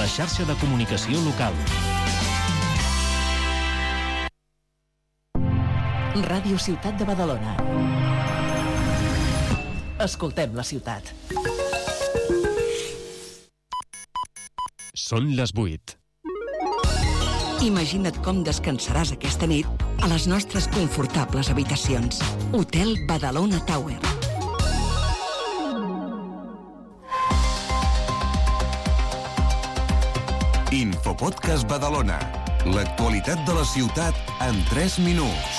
la xarxa de comunicació local. Ràdio Ciutat de Badalona. Escoltem la ciutat. Són les 8. Imagina't com descansaràs aquesta nit a les nostres confortables habitacions. Hotel Badalona Tower. Infopodcast Badalona. L'actualitat de la ciutat en 3 minuts.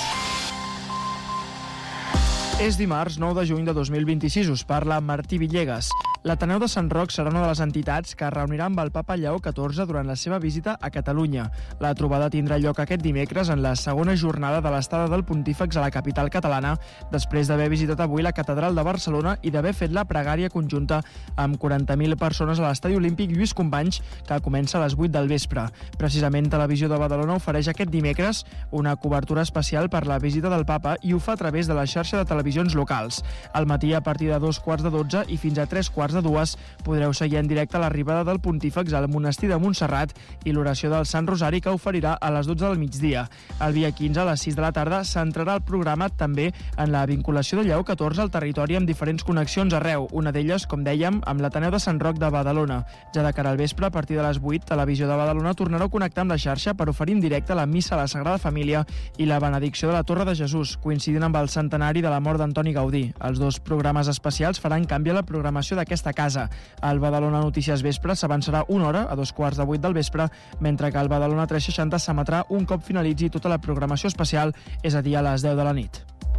És dimarts 9 de juny de 2026, us parla Martí Villegas. L'Ateneu de Sant Roc serà una de les entitats que es reunirà amb el papa Lleó XIV durant la seva visita a Catalunya. La trobada tindrà lloc aquest dimecres en la segona jornada de l'estada del Pontífex a la capital catalana, després d'haver visitat avui la Catedral de Barcelona i d'haver fet la pregària conjunta amb 40.000 persones a l'Estadi Olímpic Lluís Companys, que comença a les 8 del vespre. Precisament Televisió de Badalona ofereix aquest dimecres una cobertura especial per la visita del papa i ho fa a través de la xarxa de televisions locals. Al matí, a partir de 2:15 i fins a 3:15 podreu seguir en directe l'arribada del Pontífex al monestir de Montserrat i l'oració del Sant Rosari, que oferirà a les 12 del migdia. El dia 15, a les 6 de la tarda, centrarà el programa també en la vinculació de Lleó XIV al territori amb diferents connexions arreu, una d'elles, com dèiem, amb l'Ateneu de Sant Roc de Badalona. Ja de cara al vespre, a partir de les 8, Televisió de Badalona tornarà a connectar amb la xarxa per oferir en directe la missa a la Sagrada Família i la benedicció de la Torre de Jesús, coincidint amb el centenari de la mort d'Antoni Gaudí. Els dos programes especials faran canvi a la programació d'aquesta casa. El Badalona Notícies Vespre s'avançarà una hora a 2:15 del vespre, mentre que el Badalona 360 s'emetrà un cop finalitzi tota la programació especial, és a dir, a les 10 de la nit.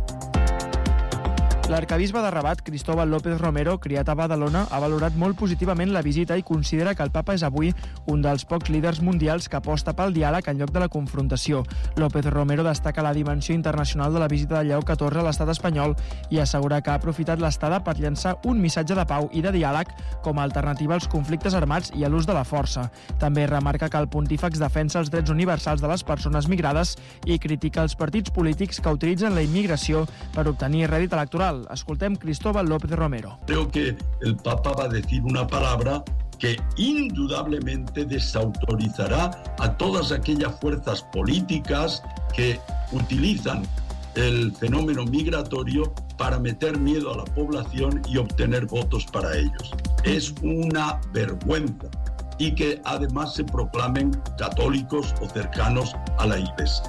L'arquebisbe de Rabat, Cristóbal López Romero, criat a Badalona, ha valorat molt positivament la visita i considera que el papa és avui un dels pocs líders mundials que aposta pel diàleg en lloc de la confrontació. López Romero destaca la dimensió internacional de la visita de Lleó XIV a l'estat espanyol i assegura que ha aprofitat l'estada per llançar un missatge de pau i de diàleg com a alternativa als conflictes armats i a l'ús de la força. També remarca que el pontífex defensa els drets universals de les persones migrades i critica els partits polítics que utilitzen la immigració per obtenir rèdit electoral. Escoltem Cristóbal López Romero. Creo que el Papa va a decir una palabra que indudablemente desautorizará a todas aquellas fuerzas políticas que utilizan el fenómeno migratorio para meter miedo a la población y obtener votos para ellos. Es una vergüenza y que además se proclamen católicos o cercanos a la Iglesia.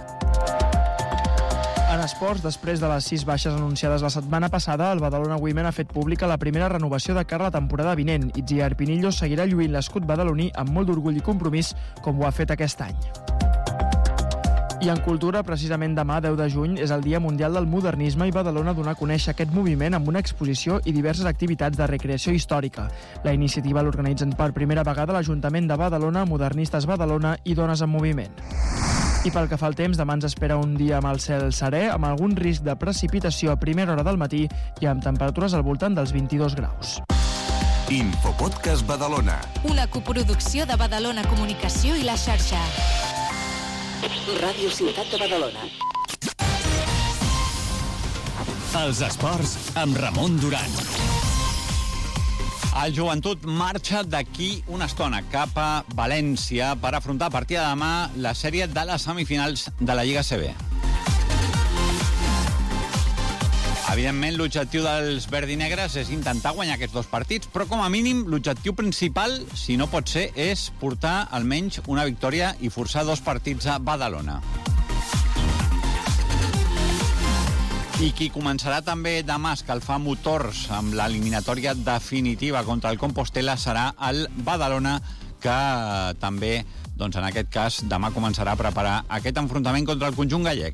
En esports, després de les 6 baixes anunciades la setmana passada, el Badalona Women ha fet pública la primera renovació de cara a la temporada vinent. Itziar Pinillo seguirà lluint l'escut badaloní amb molt d'orgull i compromís, com ho ha fet aquest any. I en cultura, precisament demà, 10 de juny, és el Dia Mundial del Modernisme i Badalona donà a conèixer aquest moviment amb una exposició i diverses activitats de recreació històrica. La iniciativa l'organitzen per primera vegada l'Ajuntament de Badalona, Modernistes Badalona i Dones en Moviment. I pel que fa al temps, demà ens espera un dia amb el cel serè, amb algun risc de precipitació a primera hora del matí i amb temperatures al voltant dels 22 graus. Infopodcast Badalona. Una coproducció de Badalona Comunicació i la xarxa. Ràdio Ciutat de Badalona. Els esports amb Ramon Duran. El Joventut marxa d'aquí una estona cap a València per afrontar a partir de demà la sèrie de les semifinals de la Lliga CB. Evidentment, l'objectiu dels verdinegres és intentar guanyar aquests dos partits, però com a mínim l'objectiu principal, si no pot ser, és portar almenys una victòria i forçar 2 partits a Badalona. I qui començarà també demà a escalfar motors amb l'eliminatòria definitiva contra el Compostela serà el Badalona, que també, doncs en aquest cas, demà començarà a preparar aquest enfrontament contra el conjunt gallec.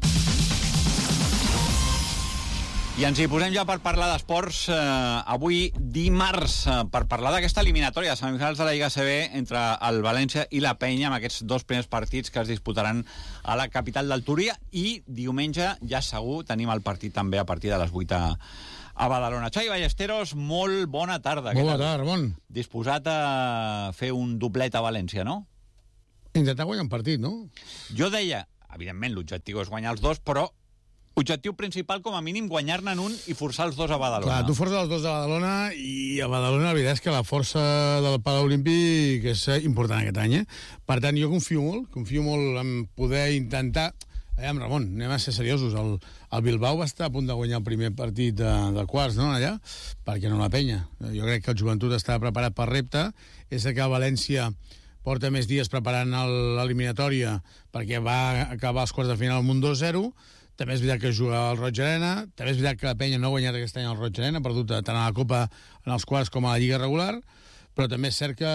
I ens hi posem ja per parlar d'esports avui dimarts, per parlar d'aquesta eliminatòria de semifinals de la Lliga CB entre el València i la Penya, amb aquests 2 primers partits que es disputaran a la capital del Túria, i diumenge ja segur tenim el partit també a partir de les 8 a Badalona. Xavi Ballesteros, molt bona tarda. Bona tarda, Ramon. Disposat a fer un doblet a València, no? Intentar guanyar un partit, no? Jo deia, evidentment l'objectiu és guanyar els 2, però Objectiu principal, com a mínim, guanyar-ne en un i forçar els dos a Badalona. Clar, tu forces els dos a Badalona i a Badalona la veritat és que la força del Palau Olímpic és important aquest any, Per tant, jo confio molt en poder intentar... Ramon, anem a ser seriosos. El Bilbao va estar a punt de guanyar el primer partit de quarts, no?, allà, perquè no la penya. Jo crec que el Joventut està preparat per repte. És que el València porta més dies preparant l'eliminatòria perquè va acabar els quarts de final amb un 2-0. També és veritat que juga al Roig Arena, també és veritat que la penya no ha guanyat aquest any al Roig Arena, ha perdut tant a la Copa en els quarts com a la Lliga regular, però també és cert que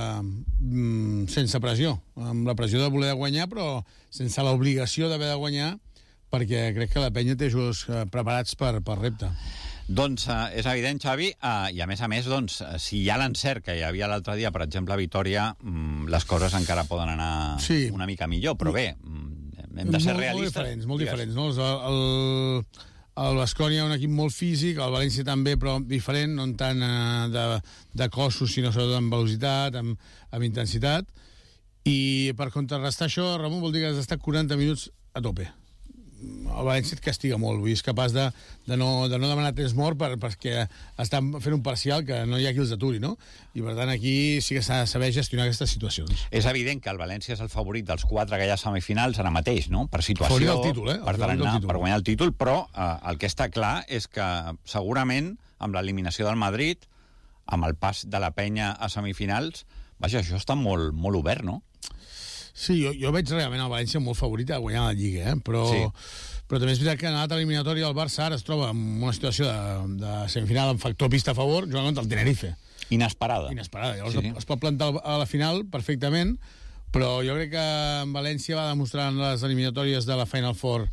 sense pressió, amb la pressió de voler guanyar, però sense l'obligació d'haver de guanyar, perquè crec que la penya té jugadors preparats per repte. Doncs és evident, Xavi, i a més, doncs, si hi ha l'encert que hi havia l'altre dia, per exemple, a Vitòria, les coses encara poden anar una mica millor, però bé, hem de ser realistes. Molt diferents, no? El Baskonia, un equip molt físic, el València també, però diferent, no tant de cossos, sinó sobretot amb velocitat, amb intensitat. I per contrarrestar això, Ramon, vol dir que has d'estar 40 minuts a tope. El València et castiga molt, vull dir, és capaç de no demanar temps mort perquè està fent un parcial que no hi ha qui els aturi, no? I per tant aquí sí que s'ha de saber gestionar aquestes situacions. És evident que el València és el favorit dels 4 que hi ha semifinals ara mateix, no? Per situació, del títol, per guanyar el títol, però el que està clar és que segurament amb l'eliminació del Madrid, amb el pas de la penya a semifinals, vaja, això està molt, molt obert, no? Sí, jo veig realment el València molt favorit a guanyar la Lliga, però també és veritat que en l'altra eliminatòria el Barça ara es troba en una situació de semifinal amb factor pista a favor, jugant contra el Tenerife. Inesperada. Llavors es pot plantar a la final perfectament, però jo crec que en València va demostrar en les eliminatòries de la Final Four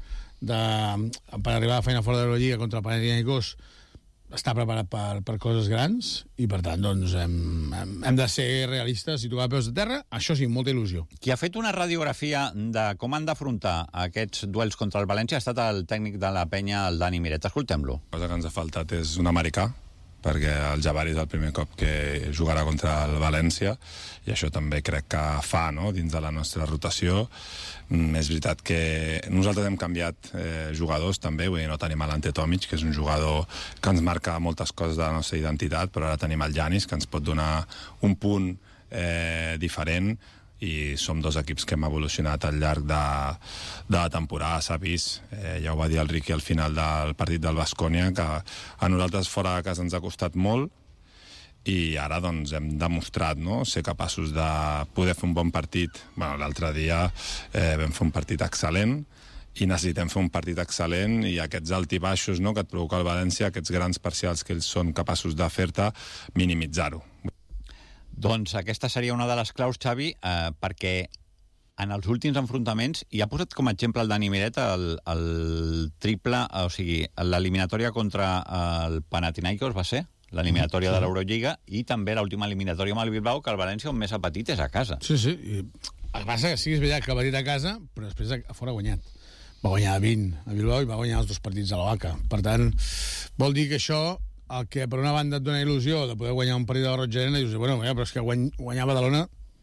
per arribar a la Final Four de l'Eurolliga contra el Panathinaikos està preparat per coses grans i, per tant, doncs, hem de ser realistes i tocar peus de terra. Això sí, molta il·lusió. Qui ha fet una radiografia de com han d'afrontar aquests duels contra el València ha estat el tècnic de la penya, el Dani Miret. Escoltem-lo. La cosa que ens ha faltat és un americà, perquè el Jabari és el primer cop que jugarà contra el València, i això també crec que fa, no?, dins de la nostra rotació. És veritat que nosaltres hem canviat jugadors també, vull dir, no tenim l'Ante Tomic, que és un jugador que ens marca moltes coses de la nostra identitat, però ara tenim el Giannis, que ens pot donar un punt diferent, i som dos equips que hem evolucionat al llarg de la temporada, s'ha vist. Ja ho va dir el Riqui al final del partit del Baskonia, que a nosaltres fora de casa ens ha costat molt, i ara doncs hem demostrat, no?, ser capaços de poder fer un bon partit. L'altre dia vam fer un partit excel·lent, i necessitem fer un partit excel·lent, i aquests alt i baixos, no?, que et provoca el València, aquests grans parcials que ells són capaços de fer-te, minimitzar-ho. Doncs aquesta seria una de les claus, Xavi, perquè en els últims enfrontaments, i ha posat com a exemple el Dani Miret el triple, o sigui, l'eliminatòria contra el Panathinaikos va ser? L'eliminatòria de l'Eurolliga, i també l'última eliminatòria amb el Bilbao, que el València on més ha patit és a casa. Sí. El que passa que sí, és veritat que ha patit a casa, però després a fora ha guanyat. Va guanyar 20 a Bilbao i va guanyar els 2 partits a l'Oaca. Per tant, vol dir que això, el que per una banda et dona il·lusió de poder guanyar un partit de la Roig Arena, i dius, bueno, però és que guanyar a Badalona...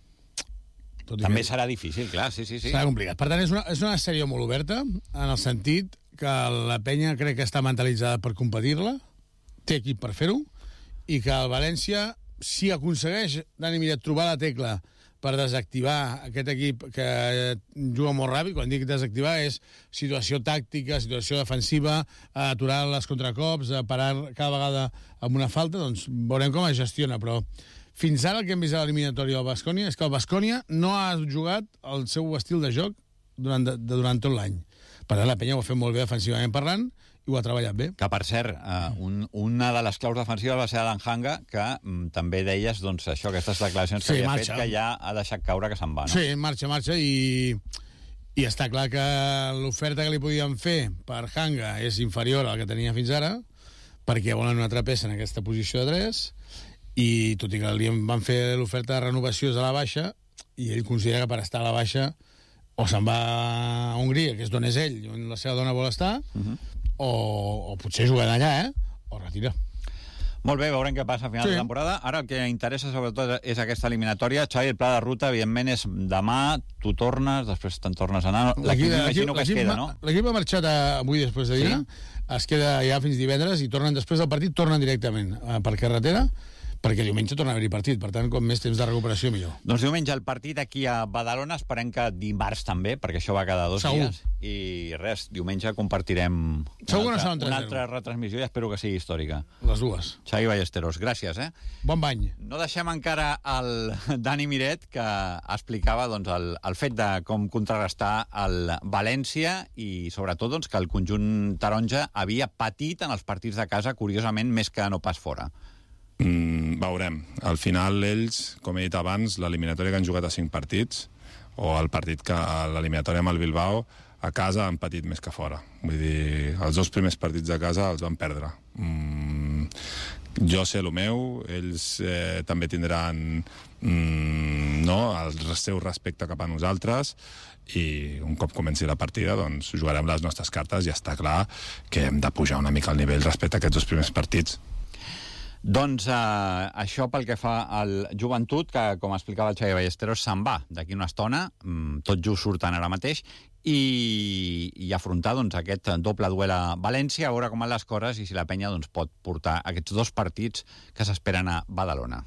També serà difícil, clar, sí. Serà complicat. Per tant, és una sèrie molt oberta, en el sentit que la penya crec que està mentalitzada per competir-la, té equip per fer-ho, i que el València, si aconsegueix, Dani Miret, trobar la tecla per desactivar aquest equip que juga molt ràpid, quan dic desactivar és situació tàctica, situació defensiva, aturar les contracops, parar cada vegada amb una falta, doncs veurem com es gestiona, però fins ara el que hem vist a l'eliminatòria del Baskonia és que el Baskonia no ha jugat el seu estil de joc durant tot l'any. Per tant, la penya ho ha fet molt bé defensivament parlant, i ho ha treballat bé. Que, per cert, una de les claus defensives va ser Adam Hanga, que també deies, doncs, això, aquestes declaracions que havia fet, que ja ha deixat caure que se'n va, no? Sí, marxa, i està clar que l'oferta que li podien fer per Hanga és inferior a la que tenia fins ara, perquè volen una altra peça en aquesta posició de 3, i tot i que li van fer l'oferta de renovació a la baixa, i ell considera que per estar a la baixa o se'n va a Hongria, que és d'on és ell, on la seva dona vol estar, o potser jugant allà, o retira. Molt bé, veurem què passa a final de temporada. Ara el que interessa sobretot és aquesta eliminatòria. Xavi, el pla de ruta, evidentment, és demà, tu tornes, després te'n tornes a anar. L'equip m'imagino que es queda, no? L'equip ha marxat avui després de dinar, es queda ja fins divendres i tornen després del partit, tornen directament per carretera, perquè diumenge torna a haver-hi partit, per tant, com més temps de recuperació, millor. Doncs diumenge el partit aquí a Badalona, esperem que dimarts també, perquè això va cada 2 dies. I res, diumenge compartirem una altra retransmissió i espero que sigui històrica. Les dues. Xavi Ballesteros, gràcies, Bon bany. No deixem encara el Dani Miret, que explicava doncs, el fet de com contrarrestar el València i sobretot doncs, que el conjunt taronja havia patit en els partits de casa, curiosament, més que no pas fora. Veurem. Al final, ells, com he dit abans, l'eliminatòria que han jugat a 5 partits, o el partit que l'eliminatòria amb el Bilbao, a casa han patit més que fora. Vull dir, els 2 primers partits de casa els van perdre. Jo sé el meu, ells també tindran el seu respecte cap a nosaltres, i un cop comenci la partida doncs jugarem les nostres cartes i està clar que hem de pujar una mica el nivell respecte a aquests 2 primers partits. Doncs això pel que fa al Joventut, que com explicava el Xavi Ballesteros se'n va d'aquí una estona, tot just surten ara mateix, i afrontar doncs, aquest doble duel a València, a veure com van les coses i si la penya doncs, pot portar aquests 2 partits que s'esperen a Badalona.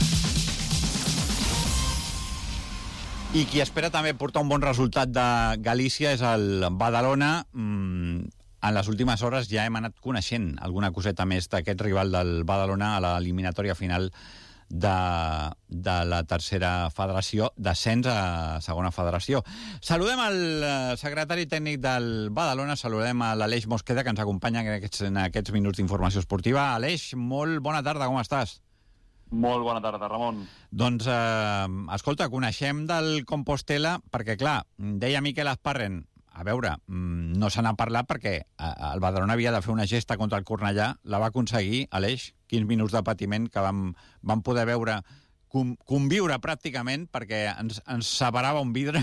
I qui espera també portar un bon resultat de Galícia és el Badalona. En les últimes hores ja hem anat coneixent alguna coseta més d'aquest rival del Badalona a l'eliminatòria final de la tercera federació, descens a segona federació. Saludem el secretari tècnic del Badalona, saludem a l'Aleix Mosqueda, que ens acompanya en aquests minuts d'informació esportiva. Aleix, molt bona tarda, com estàs? Molt bona tarda, Ramon. Doncs, escolta, coneixem del Compostela, perquè, clar, deia Miquel Azparren, a veure, no se n'ha parlat perquè el Badalona havia de fer una gesta contra el Cornellà, la va aconseguir, Aleix, 15 minuts de patiment que vam poder veure, conviure pràcticament, perquè ens separava un vidre,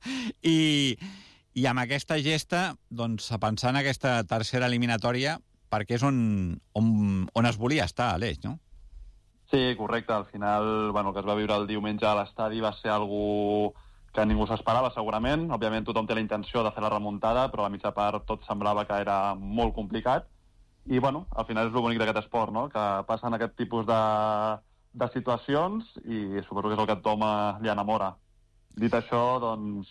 i amb aquesta gesta, doncs, a pensar en aquesta tercera eliminatòria, perquè és on es volia estar, Aleix, no? Sí, correcte. Al final, el que es va viure el diumenge a l'estadi va ser algú que ningú s'esperava, segurament. Òbviament tothom té la intenció de fer la remuntada, però a la mitja part tot semblava que era molt complicat. I, al final és el bonic d'aquest esport, no? Que passen aquest tipus de situacions i suposo que és el que a tothom li enamora. Dit això, doncs,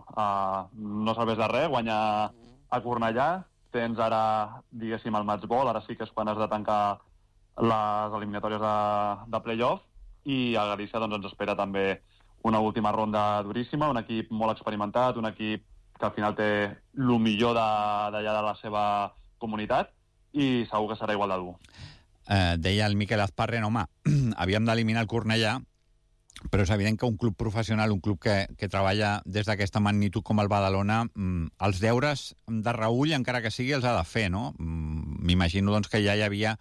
no serveix de res, guanyar a Cornellà. Tens ara, diguéssim, el matchball, ara sí que és quan has de tancar les eliminatòries de play-off, i a Galícia doncs, ens espera també una última ronda duríssima, un equip molt experimentat, un equip que al final té el millor d'allà de la seva comunitat, i segur que serà igual de dur. Deia el Miquel Azparren, home, havíem d'eliminar el Cornellà, però és evident que un club professional, un club que treballa des d'aquesta magnitud com el Badalona, els deures de reull, encara que sigui, els ha de fer, no? M'imagino doncs, que ja hi havia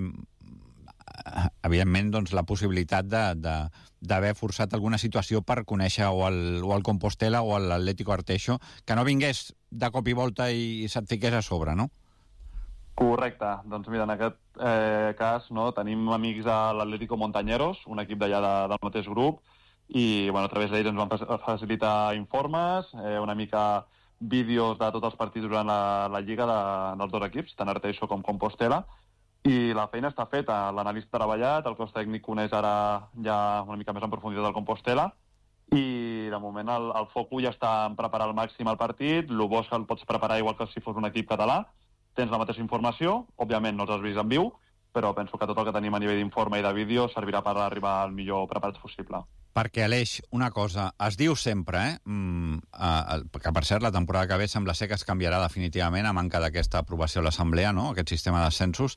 evidentment doncs, la possibilitat d'haver forçat alguna situació per conèixer o el Compostela o l'Atlético Arteixo, que no vingués de cop i volta i se't fiqués a sobre, no? Correcte. Doncs mira, en aquest cas tenim amics a l'Atlético Montañeros, un equip d'allà del mateix grup, i a través d'ells ens van facilitar informes, una mica vídeos de tots els partits durant la lliga dels 2 equips, tant Arteixo com Compostela, i la feina està feta. L'analista ha treballat, el cos tècnic coneix ara ja una mica més en profunditat del Compostela, i de moment el focus ja està en preparar al màxim el partit. El bo és que el pots preparar igual que si fos un equip català, tens la mateixa informació, òbviament no els has vist en viu, però penso que tot el que tenim a nivell d'informe i de vídeo servirà per arribar al millor preparats possible. Perquè, Aleix, una cosa, es diu sempre, que per cert la temporada que ve sembla ser que es canviarà definitivament a manca d'aquesta aprovació a l'Assemblea, no?, aquest sistema d'ascensos.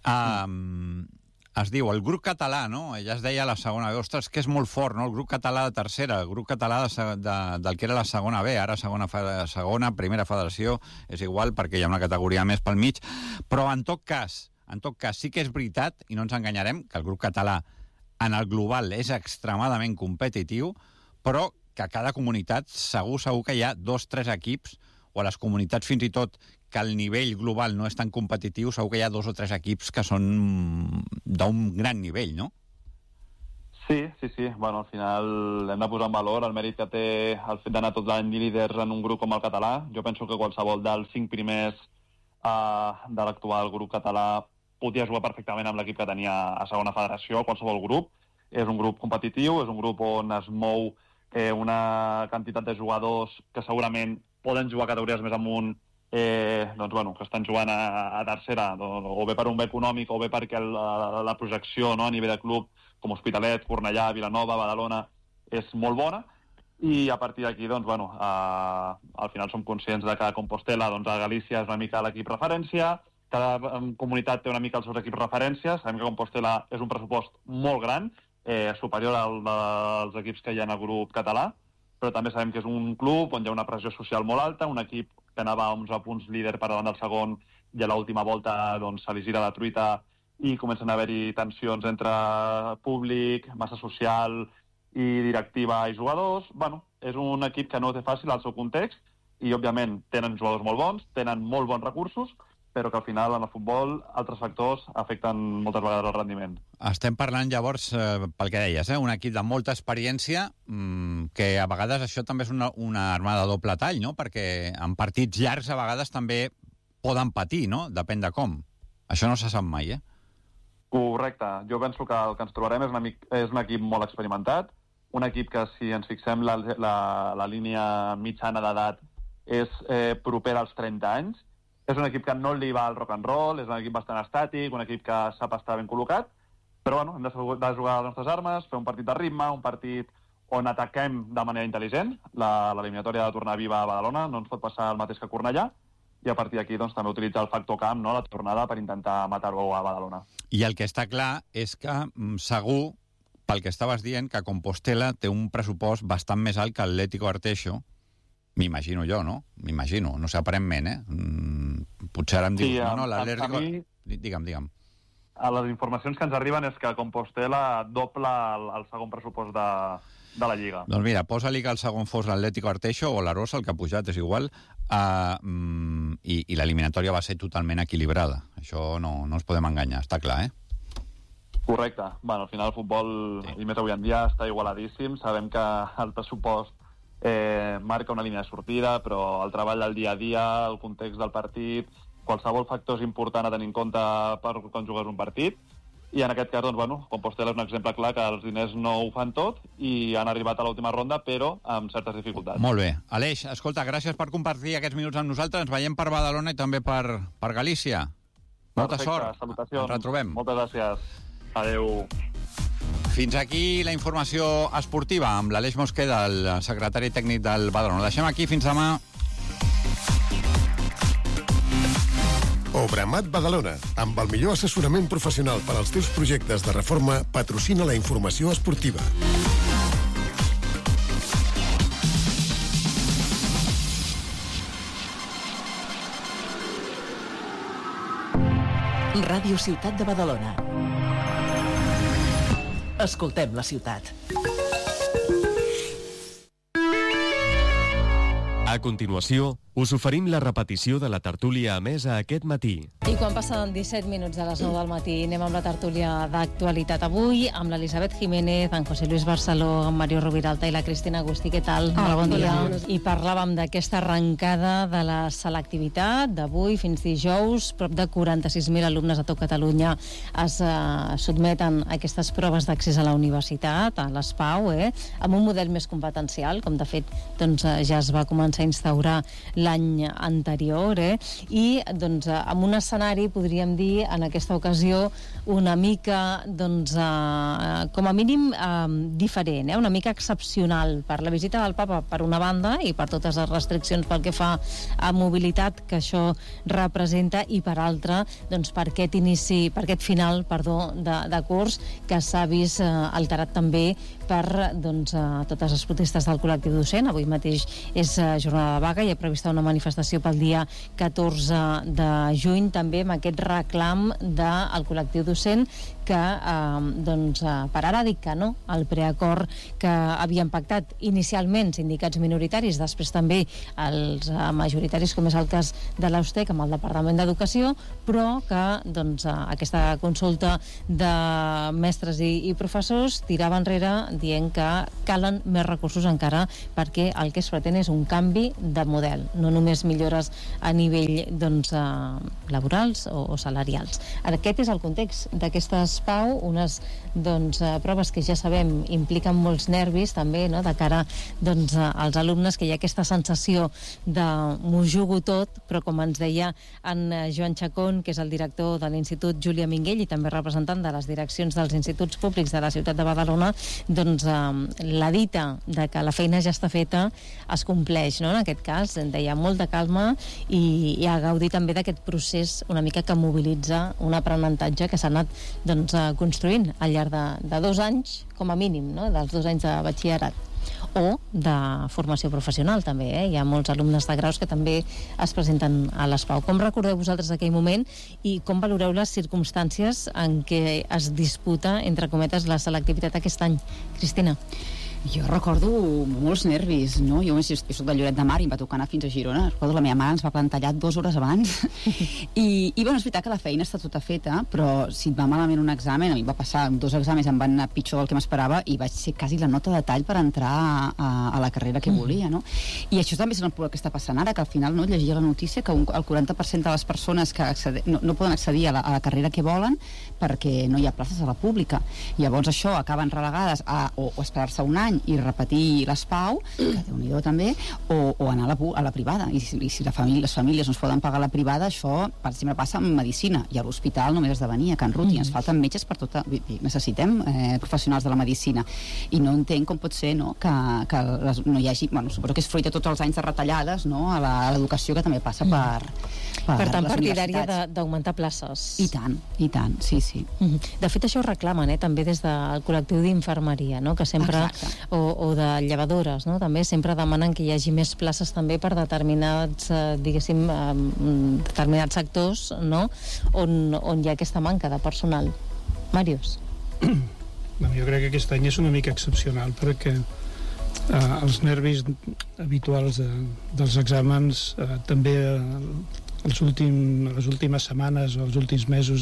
Es diu el grup català, no?, ja es deia a la segona B, ostres, que és molt fort, no?, el grup català de tercera, el grup català del que era la segona B, ara segona, primera federació, és igual perquè hi ha una categoria més pel mig, però en tot cas sí que és veritat, i no ens enganyarem, que el grup català en el global és extremadament competitiu, però que a cada comunitat segur que hi ha 2 o 3 equips, o a les comunitats fins i tot que el nivell global no és tan competitiu, segur que hi ha 2 o 3 equips que són d'un gran nivell, no? Sí. Bueno, al final hem de posar en valor el mèrit que té el fet d'anar tot l'any líders en un grup com el català. Jo penso que qualsevol dels 5 primers de l'actual grup català podia jugar perfectament amb l'equip que tenia a segona federació, qualsevol grup. És un grup competitiu, és un grup on es mou una quantitat de jugadors que segurament poden jugar categories més amunt, doncs, bueno, que estan jugant a tercera, o bé per un bé econòmic o bé perquè la projecció, no, a nivell de club, com Hospitalet, Cornellà, Vilanova, Badalona, és molt bona, i a partir d'aquí, doncs, bueno, al final som conscients de que Compostela, doncs, a Galícia és una mica l'equip referència, cada comunitat té una mica els seus equips referències, sabem que Compostela és un pressupost molt gran, superior als equips que hi ha en el grup català, però també sabem que és un club on hi ha una pressió social molt alta, un equip que anava a 11 punts líder per davant del segon, i a l'última volta doncs, se li gira la truita i comencen a haver-hi tensions entre públic, massa social i directiva i jugadors. Bueno, és un equip que no té fàcil al seu context i, òbviament, tenen jugadors molt bons, tenen molt bons recursos, però que al final en el futbol altres factors afecten moltes vegades el rendiment. Estem parlant llavors, pel que deies, un equip de molta experiència, que a vegades això també és una arma de doble tall, no? Perquè en partits llargs a vegades també poden patir, no? Depèn de com. Això no se sap mai, Correcte. Jo penso que el que ens trobarem és un equip molt experimentat, un equip que, si ens fixem la línia mitjana d'edat, és propera als 30 anys. És un equip que no li va al rock and roll, és un equip bastant estàtic, un equip que sap estar ben col·locat, però bueno, hem de jugar les nostres armes, fer un partit de ritme, un partit on ataquem de manera intel·ligent. L'eliminatòria de tornar viva a Badalona no ens pot passar el mateix que Cornellà, i a partir d'aquí doncs, també utilitzar el factor camp, no, la tornada, per intentar matar-ho a Badalona. I el que està clar és que segur, pel que estaves dient, que Compostela té un pressupost bastant més alt que l'Atlético Arteixo. M'imagino jo, no? M'imagino, no sé, aparentment, Potser ara em dius, no, l'Atlético... Digue'm. Les informacions que ens arriben és que Compostela dobla el segon pressupost de la Lliga. Doncs mira, posa-li que el segon fos l'Atlético Arteixo o l'Arosa, el que ha pujat, és igual, i l'eliminatòria va ser totalment equilibrada. Això no ens podem enganyar, està clar, Correcte. Bueno, al final el futbol, i més avui en dia, està igualadíssim. Sabem que el pressupost marca una línia de sortida, però el treball del dia a dia, el context del partit, qualsevol factor és important a tenir en compte per quan jugues un partit. I en aquest cas, doncs, bueno, Compostela és un exemple clar que els diners no ho fan tot i han arribat a l'última ronda, però amb certes dificultats. Molt bé. Aleix, escolta, gràcies per compartir aquests minuts amb nosaltres. Ens veiem per Badalona i també per Galícia. Molta sort. Salutacions. Ens retrobem. Moltes gràcies. Adéu. Fins aquí la informació esportiva amb l'Aleix Mosqueda, el secretari tècnic del Badalona. Deixem aquí, fins demà. Obramat Badalona, amb el millor assessorament professional per als teus projectes de reforma, patrocina la informació esportiva. Ràdio Ciutat de Badalona. Escoltem la ciutat. A continuació, us oferim la repetició de la tertúlia emesa aquest matí. I quan passen 17 minuts de les 9 del matí, anem amb la tertúlia d'actualitat avui, amb l'Elisabet Jiménez, en José Luis Barceló, en Mario Roviralta i la Cristina Agustí. Què tal? Hola, bon dia. I parlàvem d'aquesta arrencada de la selectivitat d'avui fins dijous. Prop de 46.000 alumnes a tot Catalunya es sotmeten a aquestes proves d'accés a la universitat, a l'ESPAU, amb un model més competencial, com de fet doncs, ja es va començar a instaurar l'any anterior, i doncs, amb un escenari, podríem dir, en aquesta ocasió, una mica, doncs, com a mínim, diferent, una mica excepcional per la visita del papa, per una banda, i per totes les restriccions pel que fa a mobilitat que això representa, i per altra, doncs, per aquest final de curs que s'ha vist alterat també per totes les protestes del col·lectiu docent. Avui mateix és jornada de vaga, hi ha prevista una manifestació pel dia 14 de juny, també amb aquest reclam del col·lectiu docent que per ara dic que no al preacord que havien pactat inicialment sindicats minoritaris, després també els majoritaris, com és el cas de l'Austec amb el Departament d'Educació, però que aquesta consulta de mestres i professors tirava enrere dient que calen més recursos encara, perquè el que es pretén és un canvi de model, no només millores a nivell laborals o salarials. Aquest és el context d'aquestes PAU, unes proves que ja sabem impliquen molts nervis també, no?, de cara als alumnes, que hi ha aquesta sensació de m'ho jugo tot, però com ens deia en Joan Chacón, que és el director de l'Institut Júlia Minguell i també representant de les direccions dels instituts públics de la ciutat de Badalona, la dita de que la feina ja està feta es compleix, no?, en aquest cas. Deia molta calma i a gaudir també d'aquest procés una mica que mobilitza un aprenentatge que s'ha anat construint al llarg de 2 anys, com a mínim, no?, dels 2 anys de batxillerat o de formació professional també, Hi ha molts alumnes de graus que també es presenten a les PAU. Com recordeu vosaltres aquell moment i com valoreu les circumstàncies en què es disputa, entre cometes, la selectivitat aquest any? Cristina? Jo recordo molts nervis, no? Jo soc de Lloret de Mar i em va tocar anar fins a Girona. Recordo la meva mare ens va plantar 2 hores abans i és veritat que la feina està tota feta, però si et va malament un examen, a mi em va passar 2 exàmens, em van anar pitjor del que m'esperava i vaig ser quasi la nota de tall per entrar a la carrera que volia, no? I això també és el que està passant ara, que al final llegia la notícia que el 40% de les persones que no poden accedir a la carrera que volen perquè no hi ha places a la pública. Llavors això acaben relegades o esperar-se un any i repetir les PAU, que Déu-n'hi-do també, o anar a la privada. I si les famílies no es poden pagar la privada, això, per exemple, passa amb medicina, i a l'hospital només has de venir a Can Ruti, ens falten metges per tota... Necessitem professionals de la medicina, i no entenc com pot ser, no?, que no hi hagi... Bueno, suposo que és fruit de tots els anys de retallades, no?, a l'educació, que també passa per tant, partidària d'augmentar places. I tant, sí. De fet, això ho reclamen, també des del col·lectiu d'infermeria, no?, que sempre... O de llevadores, no?, també sempre demanen que hi hagi més places també per determinats, diguéssim, determinats sectors, no?, on hi ha aquesta manca de personal. Màrius? Jo crec que aquest any és una mica excepcional perquè els nervis habituals dels exàmens també les últimes setmanes o els últims mesos